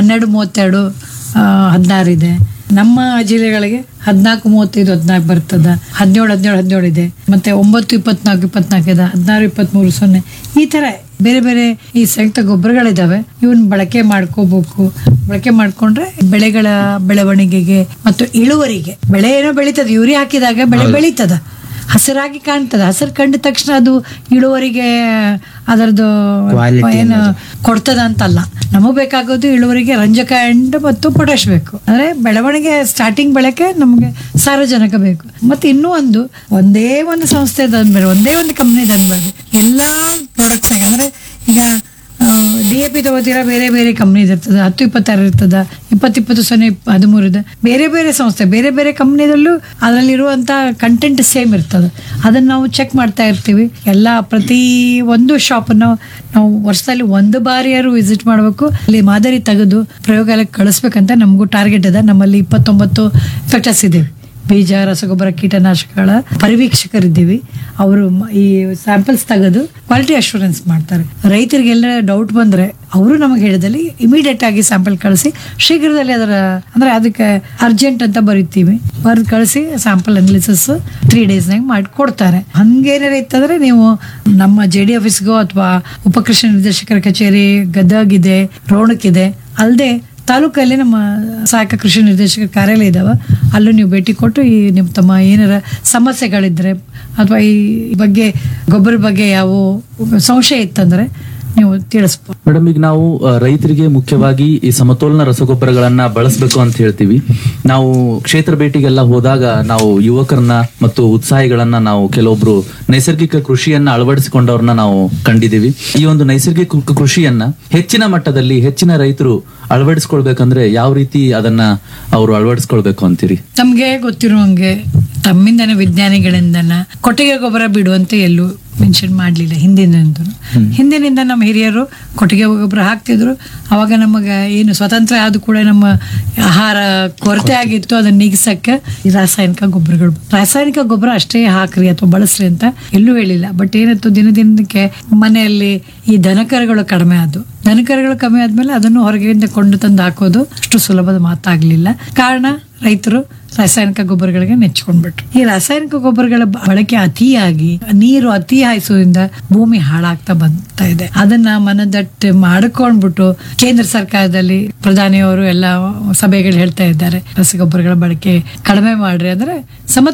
12-32-16 ಇದೆ. ನಮ್ಮ ಜಿಲ್ಲೆಗಳಿಗೆ 14-35-14 ಬರ್ತದ, 17-17-17 ಇದೆ, ಮತ್ತೆ 9-24-24 ಇದೆ, 16-23-0 ಈ ತರ ಬೇರೆ ಬೇರೆ ಈ ಸಂಯುಕ್ತ ಗೊಬ್ಬರಗಳಿದಾವೆ. ಇವನ್ ಬಳಕೆ ಮಾಡ್ಕೋಬೇಕು. ಬಳಕೆ ಮಾಡ್ಕೊಂಡ್ರೆ ಬೆಳೆಗಳ ಬೆಳವಣಿಗೆಗೆ ಮತ್ತು ಇಳುವರಿಗೆ, ಬೆಳೆ ಏನೋ ಬೆಳೀತದ, ಯೂರಿಯಾ ಹಾಕಿದಾಗ ಬೆಳೆ ಬೆಳೀತದ, ಹಸಿರಾಗಿ ಕಾಣ್ತದ. ಹಸಿರು ಕಂಡ ತಕ್ಷಣ ಅದು ಇಳುವರಿಗೆ ಅದರದ್ದು ಏನು ಕೊಡ್ತದ ಅಂತಲ್ಲ. ನಮಗ್ ಬೇಕಾಗೋದು ಇಳುವರಿಗೆ ರಂಜಕ ಅಂಡ್ ಮತ್ತು ಪೊಟ್ಯಾಶ್ ಬೇಕು. ಅಂದ್ರೆ ಬೆಳವಣಿಗೆ ಸ್ಟಾರ್ಟಿಂಗ್ ಬೆಳೆಗೆ ನಮ್ಗೆ ಸಾರಜನಕ ಬೇಕು. ಮತ್ತೆ ಇನ್ನೂ ಒಂದೇ ಒಂದು ಸಂಸ್ಥೆ ತಂದ್ಬೇಡ, ಒಂದೇ ಒಂದು ಕಂಪ್ನಿ ತಂದ್ಬೇಡ, ಎಲ್ಲಾ ಪ್ರಾಡಕ್ಟ್ಸ್ ಆಗಿ. ಅಂದ್ರೆ ಈಗ DAP ತಗೋತೀರಾ, ಬೇರೆ ಬೇರೆ ಕಂಪ್ನಿ ಇರ್ತದೆ, 10-26 ಇರ್ತದ, 20-20-0-13 ಇದೆ. ಬೇರೆ ಬೇರೆ ಸಂಸ್ಥೆ, ಬೇರೆ ಬೇರೆ ಕಂಪ್ನಿದಲ್ಲೂ ಅದರಲ್ಲಿರುವಂತ ಕಂಟೆಂಟ್ ಸೇಮ್ ಇರ್ತದೆ. ಅದನ್ನ ನಾವು ಚೆಕ್ ಮಾಡ್ತಾ ಇರ್ತೀವಿ. ಪ್ರತಿ ಒಂದು ಶಾಪ್ ನಾವು ವರ್ಷದಲ್ಲಿ 1 ಬಾರಿಯಾರು ವಿಸಿಟ್ ಮಾಡಬೇಕು. ಅಲ್ಲಿ ಮಾದರಿ ತೆಗೆದು ಪ್ರಯೋಗಾಲಯಕ್ಕೆ ಕಳಿಸ್ಬೇಕಂತ ನಮಗೂ ಟಾರ್ಗೆಟ್ ಇದೆ. ನಮ್ಮಲ್ಲಿ 29 ಇನ್ಸ್ಪೆಕ್ಟರ್ಸ್ ಇದ್ದೀವಿ, ಬೀಜ, ರಸಗೊಬ್ಬರ, ಕೀಟನಾಶಕಗಳ ಪರಿವೀಕ್ಷಕರಿದ್ದೀವಿ. ಅವರು ಈ ಸ್ಯಾಂಪಲ್ಸ್ ತೆಗೆದು ಕ್ವಾಲಿಟಿ ಅಶ್ಯೂರೆನ್ಸ್ ಮಾಡ್ತಾರೆ. ರೈತರಿಗೆಲ್ಲ ಡೌಟ್ ಬಂದ್ರೆ ಅವರು ನಮಗೆ ಹೇಳಿದಲ್ಲಿ ಇಮಿಡಿಯೇಟ್ ಆಗಿ ಸ್ಯಾಂಪಲ್ ಕಳಿಸಿ ಶೀಘ್ರದಲ್ಲಿ ಅಂದ್ರೆ ಅದಕ್ಕೆ ಅರ್ಜೆಂಟ್ ಅಂತ ಬರೀತೀವಿ, ಬರೆದು ಕಳಿಸಿ ಸ್ಯಾಂಪಲ್ ಅನಾಲಿಸಿಸ್ 3 ಡೇಸ್ನಾಗ ಮಾಡಿ ಕೊಡ್ತಾರೆ. ಹಂಗೇನಾರ ಇತ್ತಂದ್ರೆ ನೀವು ನಮ್ಮ JD ಆಫೀಸ್ಗೋ ಅಥವಾ ಉಪಕೃಷಿ ನಿರ್ದೇಶಕರ ಕಚೇರಿ ಗದಗ್ ಇದೆ, ರೋಣಕ್ ಇದೆ, ಅಲ್ಲದೆ ತಾಲೂಕಲ್ಲಿ ನಮ್ಮ ಸಹಾಯಕ ಕೃಷಿ ನಿರ್ದೇಶಕ ಕಾರ್ಯಾಲಯ ಇದಾವ, ಅಲ್ಲೂ ನೀವು ಭೇಟಿ ಕೊಟ್ಟು ಈ ನಿಮ್ಮ ತಮ್ಮ ಏನಾರ ಸಮಸ್ಯೆಗಳಿದ್ರೆ ಅಥವಾ ಈ ಬಗ್ಗೆ ಗೊಬ್ಬರ ಬಗ್ಗೆ ಯಾವ ಸಂಶಯ ಇತ್ತಂದ್ರೆ ನೀವು ತಿಳಿಸ್ಬೋದು. ಮೇಡಮ್, ಈಗ ನಾವು ರೈತರಿಗೆ ಮುಖ್ಯವಾಗಿ ಈ ಸಮತೋಲನ ರಸಗೊಬ್ಬರಗಳನ್ನ ಬಳಸಬೇಕು ಅಂತ ಹೇಳ್ತೀವಿ. ನಾವು ಕ್ಷೇತ್ರ ಭೇಟಿಗೆಲ್ಲ ಹೋದಾಗ ನಾವು ಯುವಕರನ್ನ ಮತ್ತು ಉತ್ಸಾಹಿಗಳನ್ನ ನಾವು ಕೆಲವೊಬ್ರು ನೈಸರ್ಗಿಕ ಕೃಷಿಯನ್ನ ಅಳವಡಿಸಿಕೊಂಡವ್ರನ್ನ ನಾವು ಕಂಡಿದ್ದೀವಿ. ಈ ಒಂದು ನೈಸರ್ಗಿಕ ಕೃಷಿಯನ್ನ ಹೆಚ್ಚಿನ ಮಟ್ಟದಲ್ಲಿ ಹೆಚ್ಚಿನ ರೈತರು ಅಳವಡಿಸ್ಕೊಳ್ಬೇಕಂದ್ರೆ ಯಾವ ರೀತಿ ಅದನ್ನ ಅವರು ಅಳವಡಿಸ್ಕೊಳ್ಬೇಕು ಅಂತೀರಿ? ತಮ್ಗೆ ಗೊತ್ತಿರುವಂಗೆ ತಮ್ಮಿಂದನೇ ವಿಜ್ಞಾನಿಗಳಿಂದನ ಕೊಟ್ಟಿಗೆ ಗೊಬ್ಬರ ಬಿಡುವಂತೆ ಎಲ್ಲೂ ಮೆನ್ಷನ್ ಮಾಡ್ಲಿಲ್ಲ ಹಿಂದಿನಿಂದ ನಮ್ಮ ಹಿರಿಯರು ಕೊಟ್ಟಿಗೆ ಗೊಬ್ಬರ ಹಾಕ್ತಿದ್ರು. ಅವಾಗ ನಮಗೆ ಏನು ಸ್ವತಂತ್ರ ಆದ ಕೂಡ ನಮ್ಮ ಆಹಾರ ಕೊರತೆ ಆಗಿತ್ತು, ಅದನ್ನ ನೀಗಿಸಕ್ಕೆ ಈ ರಾಸಾಯನಿಕ ಗೊಬ್ಬರ ಅಷ್ಟೇ ಹಾಕ್ರಿ ಅಥವಾ ಬಳಸ್ರಿ ಅಂತ ಎಲ್ಲೂ ಹೇಳಿಲ್ಲ. ಬಟ್ ಏನಾಯ್ತು, ದಿನಕ್ಕೆ ಮನೆಯಲ್ಲಿ ಈ ದನಕರುಗಳು ಕಡಿಮೆ ಆದ್ಮೇಲೆ ಅದನ್ನು ಹೊರಗಿಂದ ಕೊಂಡು ತಂದು ಹಾಕೋದು ಅಷ್ಟು ಸುಲಭದ ಮಾತಾಗ್ಲಿಲ್ಲ. ಕಾರಣ ರೈತರು ರಾಸಾಯನಿಕ ಗೊಬ್ಬರಗಳಿಗೆ ನೆಚ್ಕೊಂಡ್ಬಿಟ್ರು. ಈ ರಾಸಾಯನಿಕ ಗೊಬ್ಬರಗಳ ಬಳಕೆ ಅತಿಯಾಗಿ ನೀರು ಅತಿ ಹಾಯಿಸೋದ್ರಿಂದ ಭೂಮಿ ಹಾಳಾಗ್ತಾ ಬರ್ತಾ ಇದೆ. ಅದನ್ನ ಮನದಟ್ಟು ಮಾಡ್ಕೊಂಡ್ಬಿಟ್ಟು ಕೇಂದ್ರ ಸರ್ಕಾರದಲ್ಲಿ ಪ್ರಧಾನಿಯವರು ಎಲ್ಲ ಸಭೆಗಳು ಹೇಳ್ತಾ ಇದ್ದಾರೆ, ರಸಗೊಬ್ಬರಗಳ ಬಳಕೆ ಕಡಿಮೆ ಮಾಡ್ರಿ ಅಂದ್ರೆ